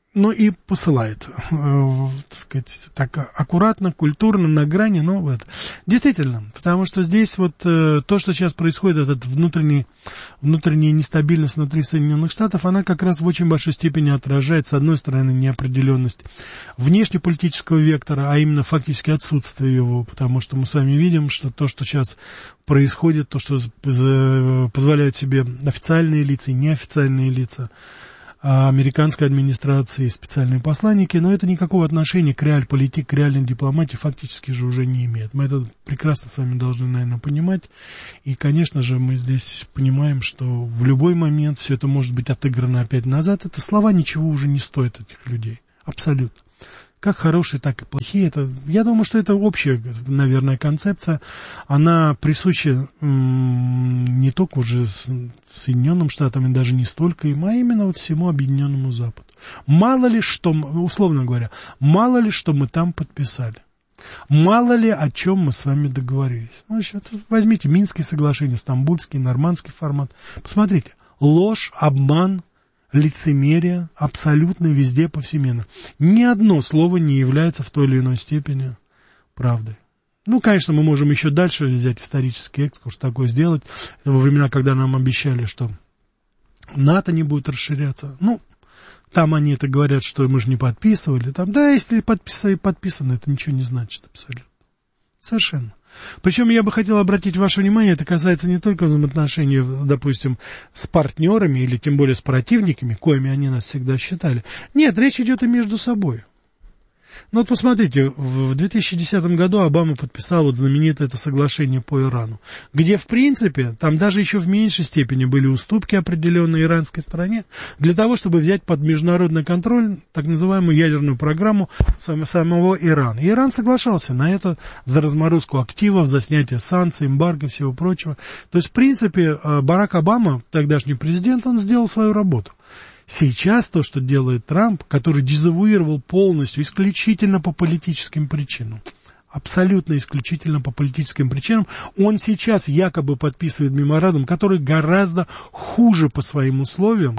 [SPEAKER 11] ну и посылает, так сказать, так аккуратно, культурно, на грани, но вот. Действительно, потому что здесь вот то, что сейчас происходит, эта внутренняя нестабильность внутри Соединенных Штатов, она как раз в очень большой степени отражает, с одной стороны, неопределенность внешнеполитического вектора, а именно фактически отсутствие его, потому что мы с вами видим, что то, что сейчас происходит, то, что позволяют себе официальные лица и неофициальные лица, американской администрации, специальные посланники, но это никакого отношения к реальполитике, к реальной дипломатии фактически же уже не имеет. Мы это прекрасно с вами должны, наверное, понимать. И, конечно же, мы здесь понимаем, что в любой момент все это может быть отыграно опять назад. Это слова ничего уже не стоят этих людей. Абсолютно. Как хорошие, так и плохие. Это, я думаю, что это общая, наверное, концепция. Она присуща не только уже Соединенным Штатам, и даже не столько им, а именно вот всему Объединенному Западу. Мало ли что, условно говоря, мало ли что мы там подписали. Мало ли о чем мы с вами договорились. Ну, возьмите Минские соглашения, Стамбульский, Нормандский формат. Посмотрите, ложь, обман, лицемерие абсолютно везде, повсеместно. Ни одно слово не является в той или иной степени правдой. Ну, конечно, мы можем еще дальше взять исторический экскурс, такое сделать. Это во времена, когда нам обещали, что НАТО не будет расширяться. Ну, там они это говорят, что мы же не подписывали. Там, да, если подписано, это ничего не значит абсолютно. Совершенно. Причем я бы хотел обратить ваше внимание, это касается не только взаимоотношений, допустим, с партнерами или тем более с противниками, коими они нас всегда считали. Нет, речь идет и между собой. Ну вот посмотрите, в 2010 году Обама подписал вот знаменитое это соглашение по Ирану, где, в принципе, там даже еще в меньшей степени были уступки определенной иранской стороне для того, чтобы взять под международный контроль так называемую ядерную программу самого Ирана. И Иран соглашался на это за разморозку активов, за снятие санкций, эмбарго и всего прочего. То есть, в принципе, Барак Обама, тогдашний президент, он сделал свою работу. Сейчас то, что делает Трамп, который дезавуировал полностью, исключительно по политическим причинам, абсолютно исключительно по политическим причинам, он сейчас якобы подписывает меморандум, который гораздо хуже по своим условиям,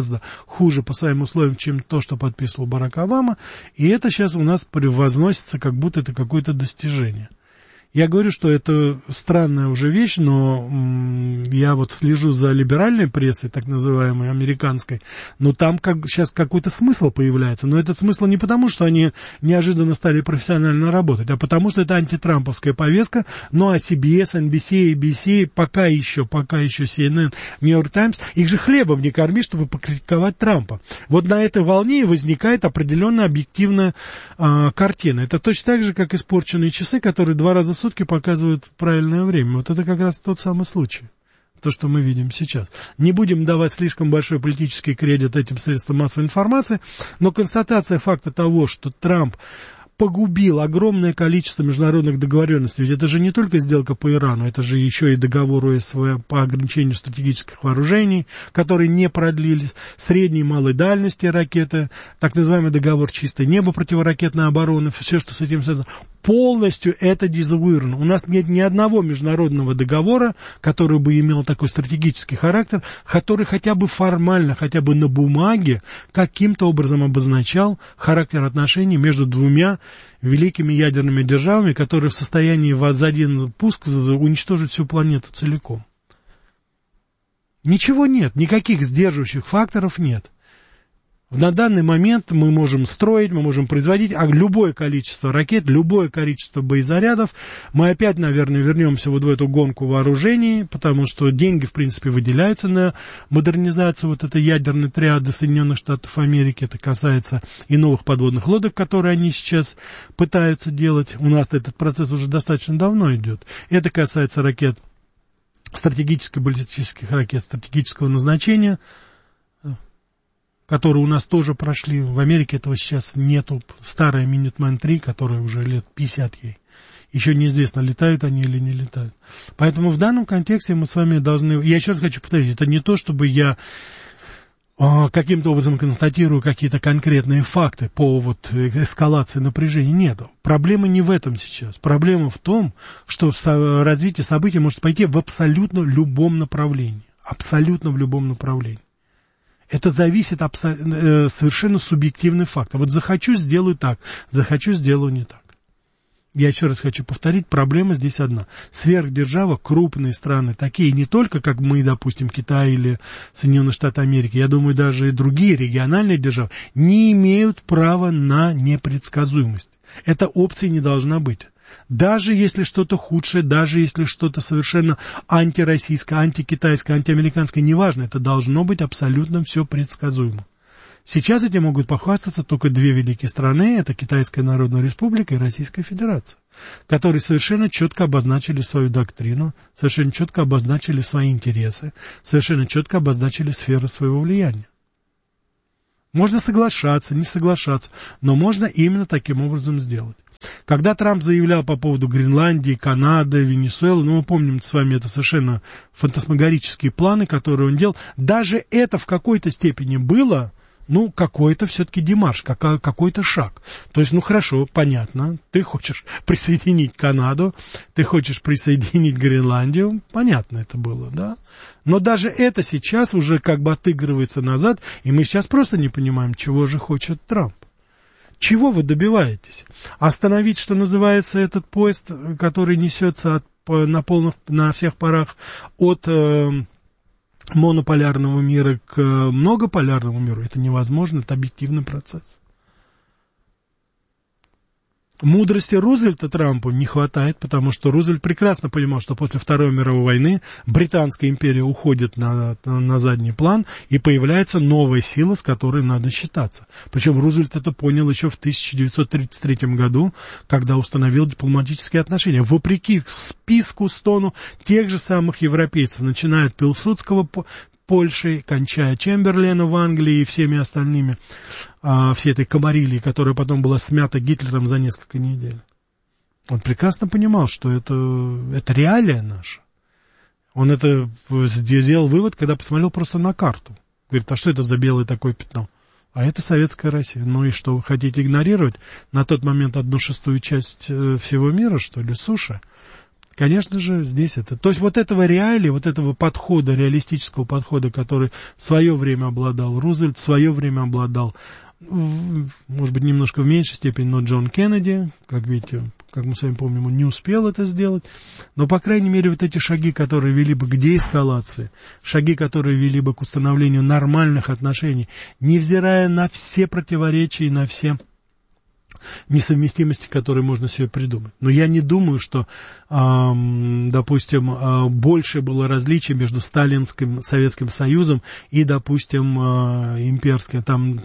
[SPEAKER 11] чем то, что подписывал Барак Обама, и это сейчас у нас превозносится, как будто это какое-то достижение. Я говорю, что это странная уже вещь, но я вот слежу за либеральной прессой, так называемой, американской, но там сейчас какой-то смысл появляется. Но этот смысл не потому, что они неожиданно стали профессионально работать, а потому, что это антитрамповская повестка, ну а CBS, NBC, ABC, пока еще CNN, New York Times, их же хлебом не корми, чтобы покритиковать Трампа. Вот на этой волне возникает определенная объективная картина. Это точно так же, как испорченные часы, которые 2 раза в сутки показывают правильное время. Вот это как раз тот самый случай, то, что мы видим сейчас. Не будем давать слишком большой политический кредит этим средствам массовой информации, но констатация факта того, что Трамп погубил огромное количество международных договоренностей. Ведь это же не только сделка по Ирану, это же еще и договор ОСВ по ограничению стратегических вооружений, которые не продлились, средней и малой дальности ракеты, так называемый договор «Чистое небо», противоракетной обороны, все, что с этим связано. Полностью это дезавуировано. У нас нет ни одного международного договора, который бы имел такой стратегический характер, который хотя бы формально, хотя бы на бумаге каким-то образом обозначал характер отношений между двумя великими ядерными державами, которые в состоянии за один пуск уничтожить всю планету целиком. Ничего нет, никаких сдерживающих факторов нет. На данный момент мы можем строить, мы можем производить любое количество ракет, любое количество боезарядов. Мы опять, наверное, вернемся вот в эту гонку вооружений, потому что деньги, в принципе, выделяются на модернизацию вот этой ядерной триады Соединенных Штатов Америки. Это касается и новых подводных лодок, которые они сейчас пытаются делать. У нас этот процесс уже достаточно давно идет. Это касается ракет, стратегических баллистических ракет стратегического назначения, которые у нас тоже прошли. В Америке этого сейчас нету. Старая Minuteman III, которая уже лет 50 ей. Еще неизвестно, летают они или не летают. Поэтому в данном контексте мы с вами должны... Я еще раз хочу повторить, это не то, чтобы я каким-то образом констатирую какие-то конкретные факты по вот эскалации напряжения. Нет. Проблема не в этом сейчас. Проблема в том, что развитие событий может пойти в абсолютно любом направлении. Абсолютно в любом направлении. Это зависит совершенно субъективный факт. Вот захочу, сделаю так, захочу, сделаю не так. Я еще раз хочу повторить, проблема здесь одна. Сверхдержава, крупные страны, такие не только, как мы, допустим, Китай или Соединенные Штаты Америки, я думаю, даже и другие региональные державы, не имеют права на непредсказуемость. Эта опция не должна быть. Даже если что-то худшее, даже если что-то совершенно антироссийское, антикитайское, антиамериканское, неважно, это должно быть абсолютно все предсказуемо. Сейчас этим могут похвастаться только две великие страны, это Китайская Народная Республика и Российская Федерация, которые совершенно четко обозначили свою доктрину, совершенно четко обозначили свои интересы, совершенно четко обозначили сферы своего влияния. Можно соглашаться, не соглашаться, но можно именно таким образом сделать. Когда Трамп заявлял по поводу Гренландии, Канады, Венесуэлы, мы помним с вами, это совершенно фантасмагорические планы, которые он делал, даже это в какой-то степени было, какой-то все-таки демарш, какой-то шаг. То есть, хорошо, понятно, ты хочешь присоединить Канаду, ты хочешь присоединить Гренландию, понятно это было, да? Но даже это сейчас уже как бы отыгрывается назад, и мы сейчас просто не понимаем, чего же хочет Трамп. Чего вы добиваетесь? Что называется, этот поезд, который несется на всех парах от монополярного мира к многополярному миру, это невозможно, это объективный процесс. Мудрости Рузвельта Трампу не хватает, потому что Рузвельт прекрасно понимал, что после Второй мировой войны Британская империя уходит на задний план, и появляется новая сила, с которой надо считаться. Причем Рузвельт это понял еще в 1933 году, когда установил дипломатические отношения. Вопреки списку, стону тех же самых европейцев, начиная от Пилсудского, Польшей, кончая Чемберлена в Англии и всеми остальными, всей этой комарилии, которая потом была смята Гитлером за несколько недель. Он прекрасно понимал, что это реалия наша. Он это сделал вывод, когда посмотрел просто на карту. Говорит, а что это за белое такое пятно? А это Советская Россия. Ну и что, вы хотите игнорировать на тот момент 1/6 часть всего мира, что ли, суши? Конечно же, здесь это. То есть вот этого реалии, вот этого подхода, реалистического подхода, который в свое время обладал Рузвельт, в свое время обладал, может быть, немножко в меньшей степени, но Джон Кеннеди, как видите, как мы с вами помним, он не успел это сделать. Но, по крайней мере, вот эти шаги, которые вели бы к деэскалации, шаги, которые вели бы к установлению нормальных отношений, невзирая на все противоречия и на все несовместимости, которые можно себе придумать. Но я не думаю, что, допустим, больше было различий между Сталинским Советским Союзом и, допустим, имперской,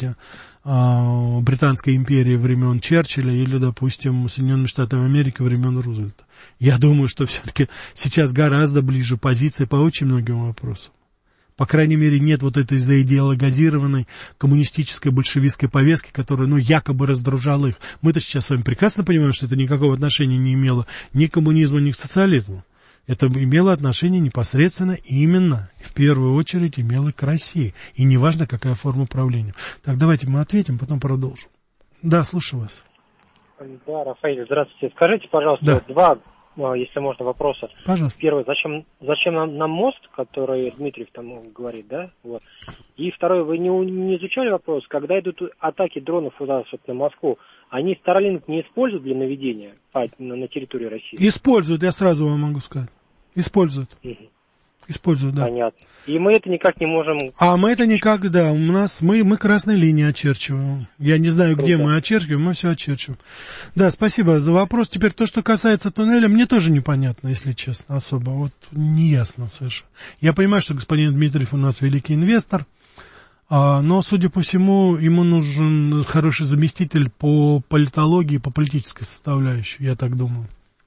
[SPEAKER 11] Британской империей времен Черчилля или, допустим, Соединенными Штатами Америки времен Рузвельта. Я думаю, что все-таки сейчас гораздо ближе позиции по очень многим вопросам. По крайней мере, нет вот этой заидеологизированной коммунистической большевистской повестки, которая, якобы раздружала их. Мы-то сейчас с вами прекрасно понимаем, что это никакого отношения не имело ни к коммунизму, ни к социализму. Это имело отношение непосредственно именно, в первую очередь, имело к России. И неважно, какая форма правления. Так, давайте мы ответим, потом продолжим. Да, слушаю вас.
[SPEAKER 12] Да, Рафаэль, здравствуйте. Скажите, пожалуйста, два, если можно, вопроса.
[SPEAKER 11] Пожалуйста.
[SPEAKER 12] Первый, зачем нам мост, который Дмитриев там говорит, да? Вот. И второй, вы не изучали вопрос, когда идут атаки дронов у нас на Москву, они Starlink не используют для наведения на территории России?
[SPEAKER 11] Используют, я сразу вам могу сказать. Используют. Угу. Используют, да.
[SPEAKER 12] Понятно. И мы это никак не можем...
[SPEAKER 11] А мы это никак, да, мы красной линии очерчиваем. Я не знаю, где мы очерчиваем, мы все очерчиваем. Да, спасибо за вопрос. Теперь то, что касается туннеля, мне тоже непонятно, если честно, особо. Вот неясно совершенно. Я понимаю, что господин Дмитриев у нас великий инвестор, но, судя по всему, ему нужен хороший заместитель по политологии, по политической составляющей, я так думаю.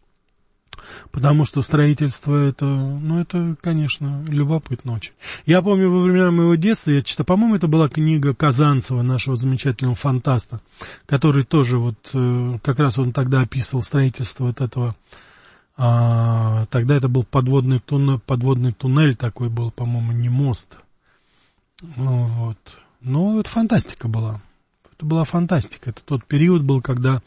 [SPEAKER 11] Потому что строительство это, конечно, любопытно очень. Я помню, во времена моего детства, я читал, по-моему, это была книга Казанцева, нашего замечательного фантаста, который тоже как раз он тогда описывал строительство вот этого, тогда это был подводный туннель такой был, по-моему, не мост. Но это фантастика была. Это была фантастика. Это тот период был, когда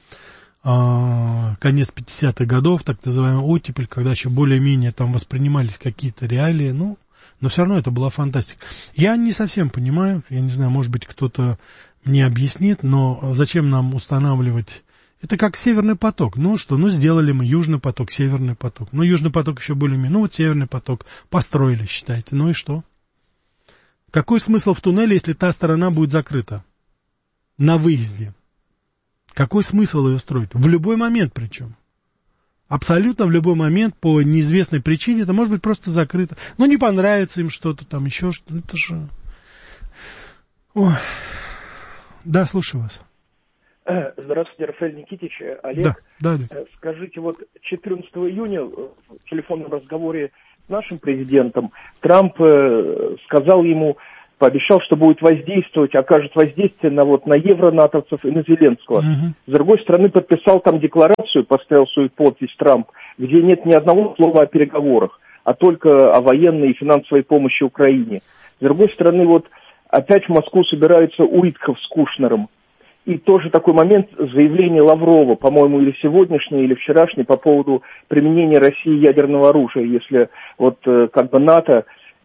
[SPEAKER 11] конец 50-х годов, так называемый оттепель, когда еще более-менее там воспринимались какие-то реалии. Но все равно это была фантастика. Я не совсем понимаю, я не знаю, может быть, кто-то мне объяснит, но зачем нам устанавливать... Это как Северный поток. Ну что, сделали мы Южный поток, Северный поток. Южный поток еще более-менее. Вот Северный поток построили, считайте. Ну и что? Какой смысл в туннеле, если та сторона будет закрыта? На выезде. Какой смысл ее строить? В любой момент причем. Абсолютно в любой момент по неизвестной причине это может быть просто закрыто. Не понравится им что-то там, еще что-то. Это же... Ой. Да, слушаю вас.
[SPEAKER 13] Здравствуйте, Рафаэль Никитич, Олег.
[SPEAKER 11] Да.
[SPEAKER 13] Скажите, 14 июня в телефонном разговоре с нашим президентом Трамп сказал ему, пообещал, что будет воздействовать, окажет воздействие на евронатовцев и на Зеленского. С другой стороны, подписал там декларацию, поставил свою подпись Трамп, где нет ни одного слова о переговорах, а только о военной и финансовой помощи Украине. С другой стороны, опять в Москву собираются Уитков с Кушнером. И тоже такой момент, заявление Лаврова, по-моему, или сегодняшнее, или вчерашнее, по поводу применения России ядерного оружия, если НАТО,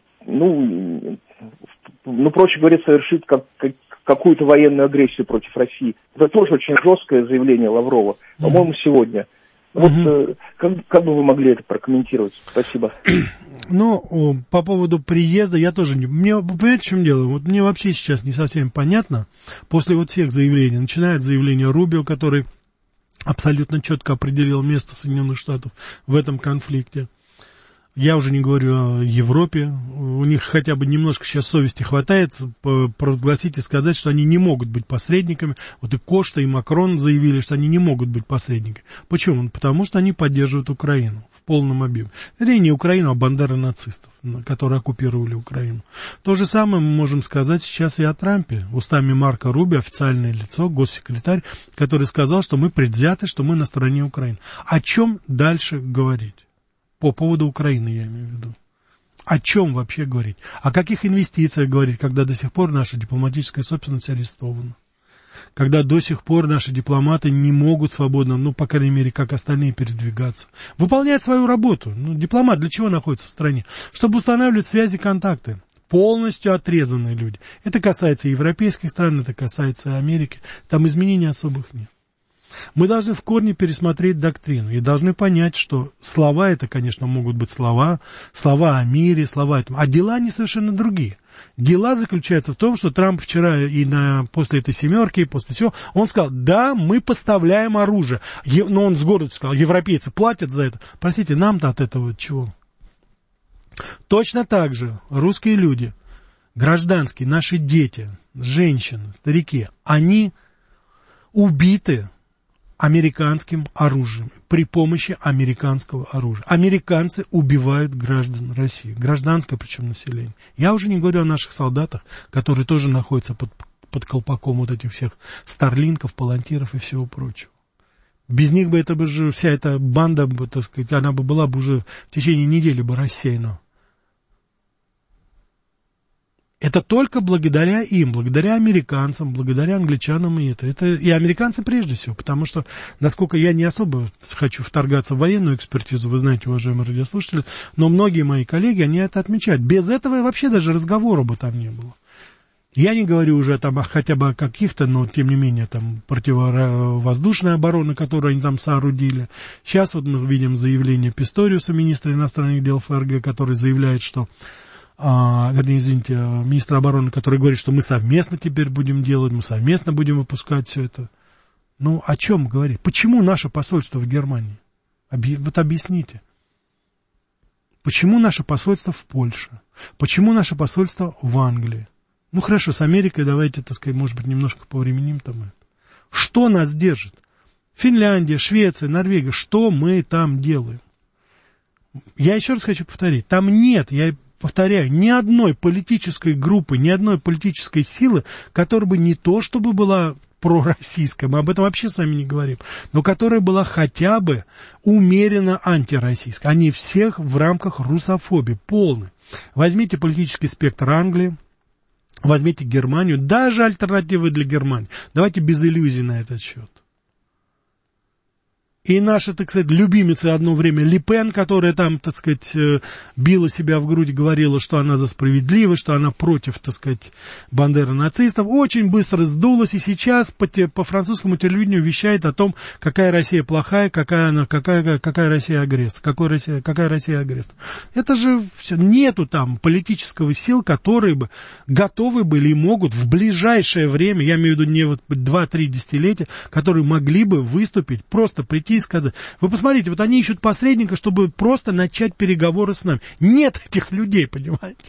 [SPEAKER 13] проще говоря, совершит какую-то военную агрессию против России. Это тоже очень жесткое заявление Лаврова, по-моему, сегодня. Как бы вы могли это прокомментировать? Спасибо.
[SPEAKER 11] По поводу приезда я тоже не... Понимаете, в чем дело? Мне вообще сейчас не совсем понятно. После всех заявлений, начиная от заявления Рубио, который абсолютно четко определил место Соединенных Штатов в этом конфликте. Я уже не говорю о Европе. У них хотя бы немножко сейчас совести хватает провозгласить и сказать, что они не могут быть посредниками. И Кошта, и Макрон заявили, что они не могут быть посредниками. Почему? Потому что они поддерживают Украину в полном объеме. Вернее, не Украину, а бандеры нацистов, которые оккупировали Украину. То же самое мы можем сказать сейчас и о Трампе. Устами Марко Рубио, официальное лицо, госсекретарь, который сказал, что мы предвзяты, что мы на стороне Украины. О чем дальше говорить? По поводу Украины, я имею в виду. О чем вообще говорить? О каких инвестициях говорить, когда до сих пор наша дипломатическая собственность арестована? Когда до сих пор наши дипломаты не могут свободно, по крайней мере, как остальные, передвигаться. Выполнять свою работу. Дипломат для чего находится в стране? Чтобы устанавливать связи, контакты. Полностью отрезанные люди. Это касается европейских стран, это касается Америки. Там изменений особых нет. Мы должны в корне пересмотреть доктрину и должны понять, что слова это, конечно, могут быть слова о мире, а дела они совершенно другие. Дела заключаются в том, что Трамп вчера и после этой семерки, после всего, он сказал, да, мы поставляем оружие. Но он с гордостью сказал, европейцы платят за это. Простите, нам-то от этого чего? Точно так же русские люди, гражданские, наши дети, женщины, старики, они убиты американским оружием, при помощи американского оружия. Американцы убивают граждан России, гражданское причем население. Я уже не говорю о наших солдатах, которые тоже находятся под колпаком этих всех старлинков, палантиров и всего прочего. Без них бы вся эта банда, так сказать, она бы была бы уже в течение недели бы рассеяна. Это только благодаря им, благодаря американцам, благодаря англичанам и это и американцы прежде всего, потому что, насколько я не особо хочу вторгаться в военную экспертизу, вы знаете, уважаемые радиослушатели, но многие мои коллеги, они это отмечают. Без этого вообще даже разговора бы там не было. Я не говорю уже хотя бы о каких-то, но тем не менее противовоздушной обороны, которую они там соорудили. Сейчас мы видим заявление Писториуса, министра иностранных дел ФРГ, который заявляет, что министра обороны, который говорит, что мы совместно теперь будем делать, мы совместно будем выпускать все это. О чем говорить? Почему наше посольство в Германии? Объясните. Почему наше посольство в Польше? Почему наше посольство в Англии? Хорошо, с Америкой давайте, так сказать, может быть, немножко повременим там. Что нас держит? Финляндия, Швеция, Норвегия, что мы там делаем? Я еще раз хочу повторить, там нет, повторяю, ни одной политической группы, ни одной политической силы, которая бы не то, чтобы была пророссийская, мы об этом вообще с вами не говорим, но которая была хотя бы умеренно антироссийская. Они всех в рамках русофобии, полны. Возьмите политический спектр Англии, возьмите Германию, даже альтернативы для Германии. Давайте без иллюзий на этот счет. И наша, так сказать, любимица одно время Ле Пен, которая там, так сказать, била себя в грудь, говорила, что она за справедливость, что она против, так сказать, бандеры нацистов, очень быстро сдулась и сейчас по французскому телевидению вещает о том, какая Россия плохая, какая Россия агрессор, какая Россия агрессор. Это же все, нету там политического сил, которые бы готовы были и могут в ближайшее время, я имею в виду не вот 2-3 десятилетия, которые могли бы выступить, просто прийти и сказать. Вы посмотрите, вот они ищут посредника, чтобы просто начать переговоры с нами. Нет этих людей, понимаете?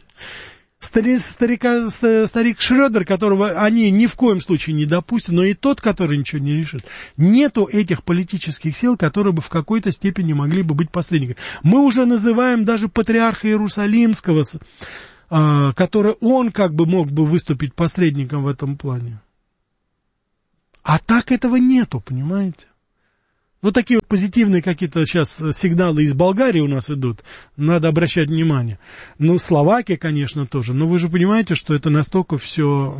[SPEAKER 11] Старик Шрёдер, которого они ни в коем случае не допустят, но и тот, который ничего не решит. Нету этих политических сил, которые бы в какой-то степени могли бы быть посредниками. Мы уже называем даже патриарха Иерусалимского, который он как бы мог бы выступить посредником в этом плане. А так этого нету, понимаете? Ну, такие вот позитивные какие-то сейчас сигналы из Болгарии у нас идут, надо обращать внимание. Ну, Словакия, конечно, тоже, но вы же понимаете, что это настолько все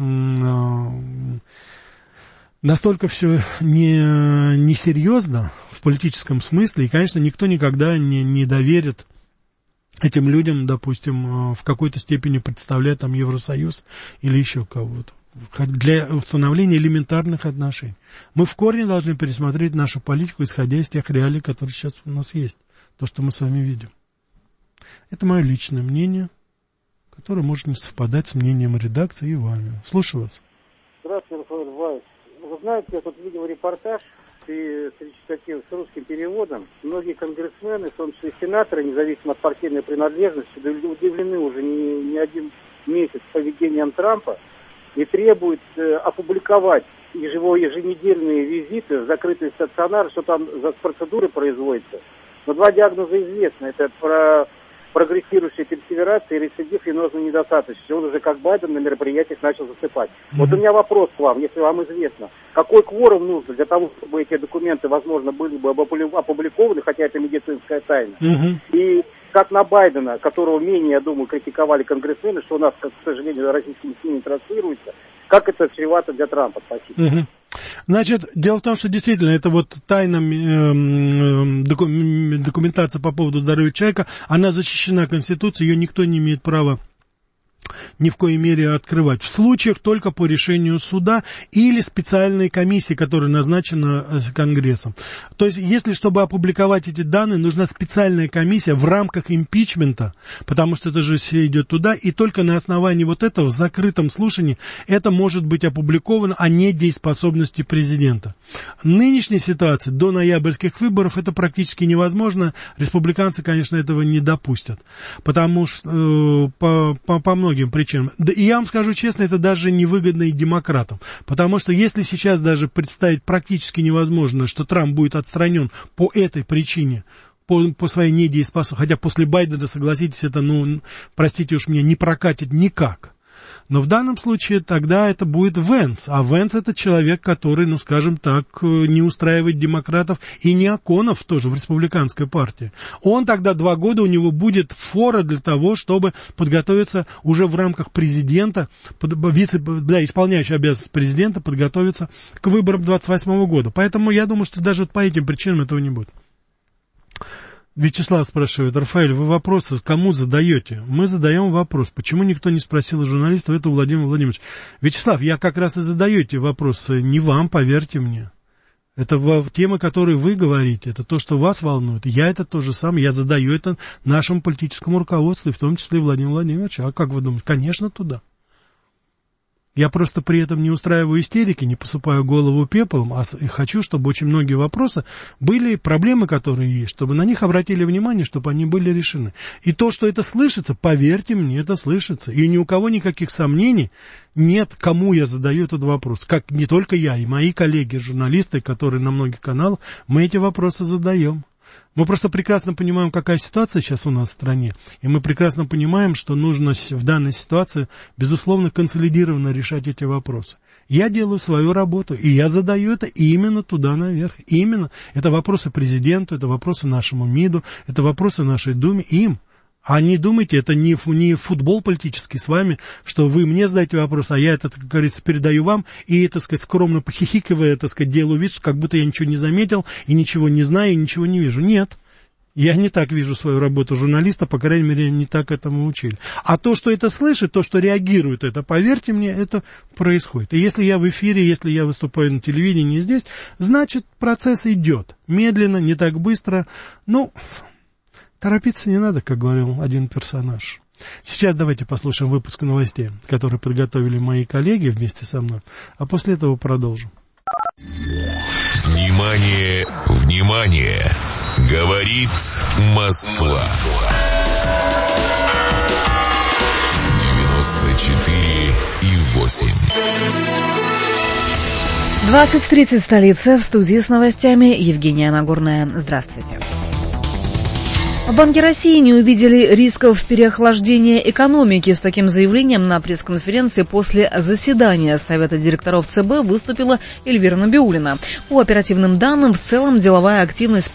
[SPEAKER 11] несерьезно в политическом смысле, и, конечно, никто никогда не доверит этим людям, допустим, в какой-то степени представлять там Евросоюз или еще кого-то. Для установления элементарных отношений. Мы в корне должны пересмотреть нашу политику, исходя из тех реалий, которые сейчас у нас есть. То, что мы с вами видим. Это мое личное мнение, которое может не совпадать с мнением редакции и вами. Слушаю вас.
[SPEAKER 14] Здравствуйте, Рафаэль Вайс. Вы знаете, я тут видел репортаж с русским переводом. Многие конгрессмены, в том числе сенаторы, независимо от партийной принадлежности, удивлены уже не один месяц поведением Трампа и требуют опубликовать еженедельные визиты в закрытые стационары, что там за процедуры производятся. Но два диагноза известны. Это прогрессирующая персеверация и рецидив венозной недостаточности. Он уже как Байден на мероприятиях начал засыпать. Вот у меня вопрос к вам, если вам известно. Какой кворум нужно для того, чтобы эти документы, возможно, были бы опубликованы, хотя это медицинская тайна? И как на Байдена, которого менее, я думаю, критиковали конгрессмены, что у нас, к сожалению, российскими СМИ не транслируется, как это чревато для Трампа? Спасибо.
[SPEAKER 11] Значит, дело в том, что действительно это вот тайна документация по поводу здоровья человека, она защищена Конституцией, ее никто не имеет права ни в коей мере открывать. В случаях только по решению суда или специальной комиссии, которая назначена Конгрессом. То есть, если, чтобы опубликовать эти данные, нужна специальная комиссия в рамках импичмента, потому что это же все идет туда, и только на основании вот этого в закрытом слушании это может быть опубликовано о недееспособности президента. Нынешняя ситуация до ноябрьских выборов это практически невозможно. Республиканцы, конечно, этого не допустят, потому что по многим причинам. Да и я вам скажу честно, это даже невыгодно и демократам. Потому что если сейчас даже представить практически невозможно, что Трамп будет отстранен по этой причине, по своей недееспособности, хотя после Байдена, согласитесь, это, простите уж меня, не прокатит никак. Но в данном случае тогда это будет Венс. А Венс это человек, который, скажем так, не устраивает демократов и неоконов тоже в республиканской партии. Он тогда 2 года, у него будет фора для того, чтобы подготовиться уже в рамках президента, исполняющий обязанности президента, подготовиться к выборам 28 года. Поэтому я думаю, что даже вот по этим причинам этого не будет. Вячеслав спрашивает: Рафаэль, вы вопросы кому задаете? Мы задаем вопрос. Почему никто не спросил у журналистов это у Владимира Владимировича? Вячеслав, я как раз и задаю эти вопросы не вам, поверьте мне. Это темы, которые вы говорите, это то, что вас волнует. Я это то же самое, я задаю это нашему политическому руководству, в том числе и Владимиру Владимировичу. А как вы думаете? Конечно, туда. Я просто при этом не устраиваю истерики, не посыпаю голову пеплом, а хочу, чтобы очень многие вопросы были, проблемы, которые есть, чтобы на них обратили внимание, чтобы они были решены. И то, что это слышится, поверьте мне, это слышится. И ни у кого никаких сомнений нет, кому я задаю этот вопрос. Как не только я, и мои коллеги, журналисты, которые на многих каналах, мы эти вопросы задаем. Мы просто прекрасно понимаем, какая ситуация сейчас у нас в стране, и мы прекрасно понимаем, что нужно в данной ситуации, безусловно, консолидированно решать эти вопросы. Я делаю свою работу, и я задаю это именно туда наверх. Именно. Это вопросы президенту, это вопросы нашему МИДу, это вопросы нашей Думе, им. А не думайте, это не футбол политический с вами, что вы мне задаете вопрос, а я это, как говорится, передаю вам, и, так сказать, скромно похихикивая, так сказать, делаю вид, что как будто я ничего не заметил, и ничего не знаю, и ничего не вижу. Нет. Я не так вижу свою работу журналиста, по крайней мере, не так этому учили. А то, что это слышит, то, что реагирует это, поверьте мне, это происходит. И если я в эфире, если я выступаю на телевидении здесь, значит, процесс идет. Медленно, не так быстро. Торопиться не надо, как говорил один персонаж. Сейчас давайте послушаем выпуск новостей, которые подготовили мои коллеги вместе со мной, а после этого продолжим.
[SPEAKER 3] Внимание, внимание! Говорит Москва. 94,8.
[SPEAKER 2] 20:30 в столице. В студии с новостями Евгения Нагорная. Здравствуйте. В Банке России не увидели рисков переохлаждения экономики. С таким заявлением на пресс-конференции после заседания Совета директоров ЦБ выступила Эльвира Набиуллина. По оперативным данным, в целом деловая активность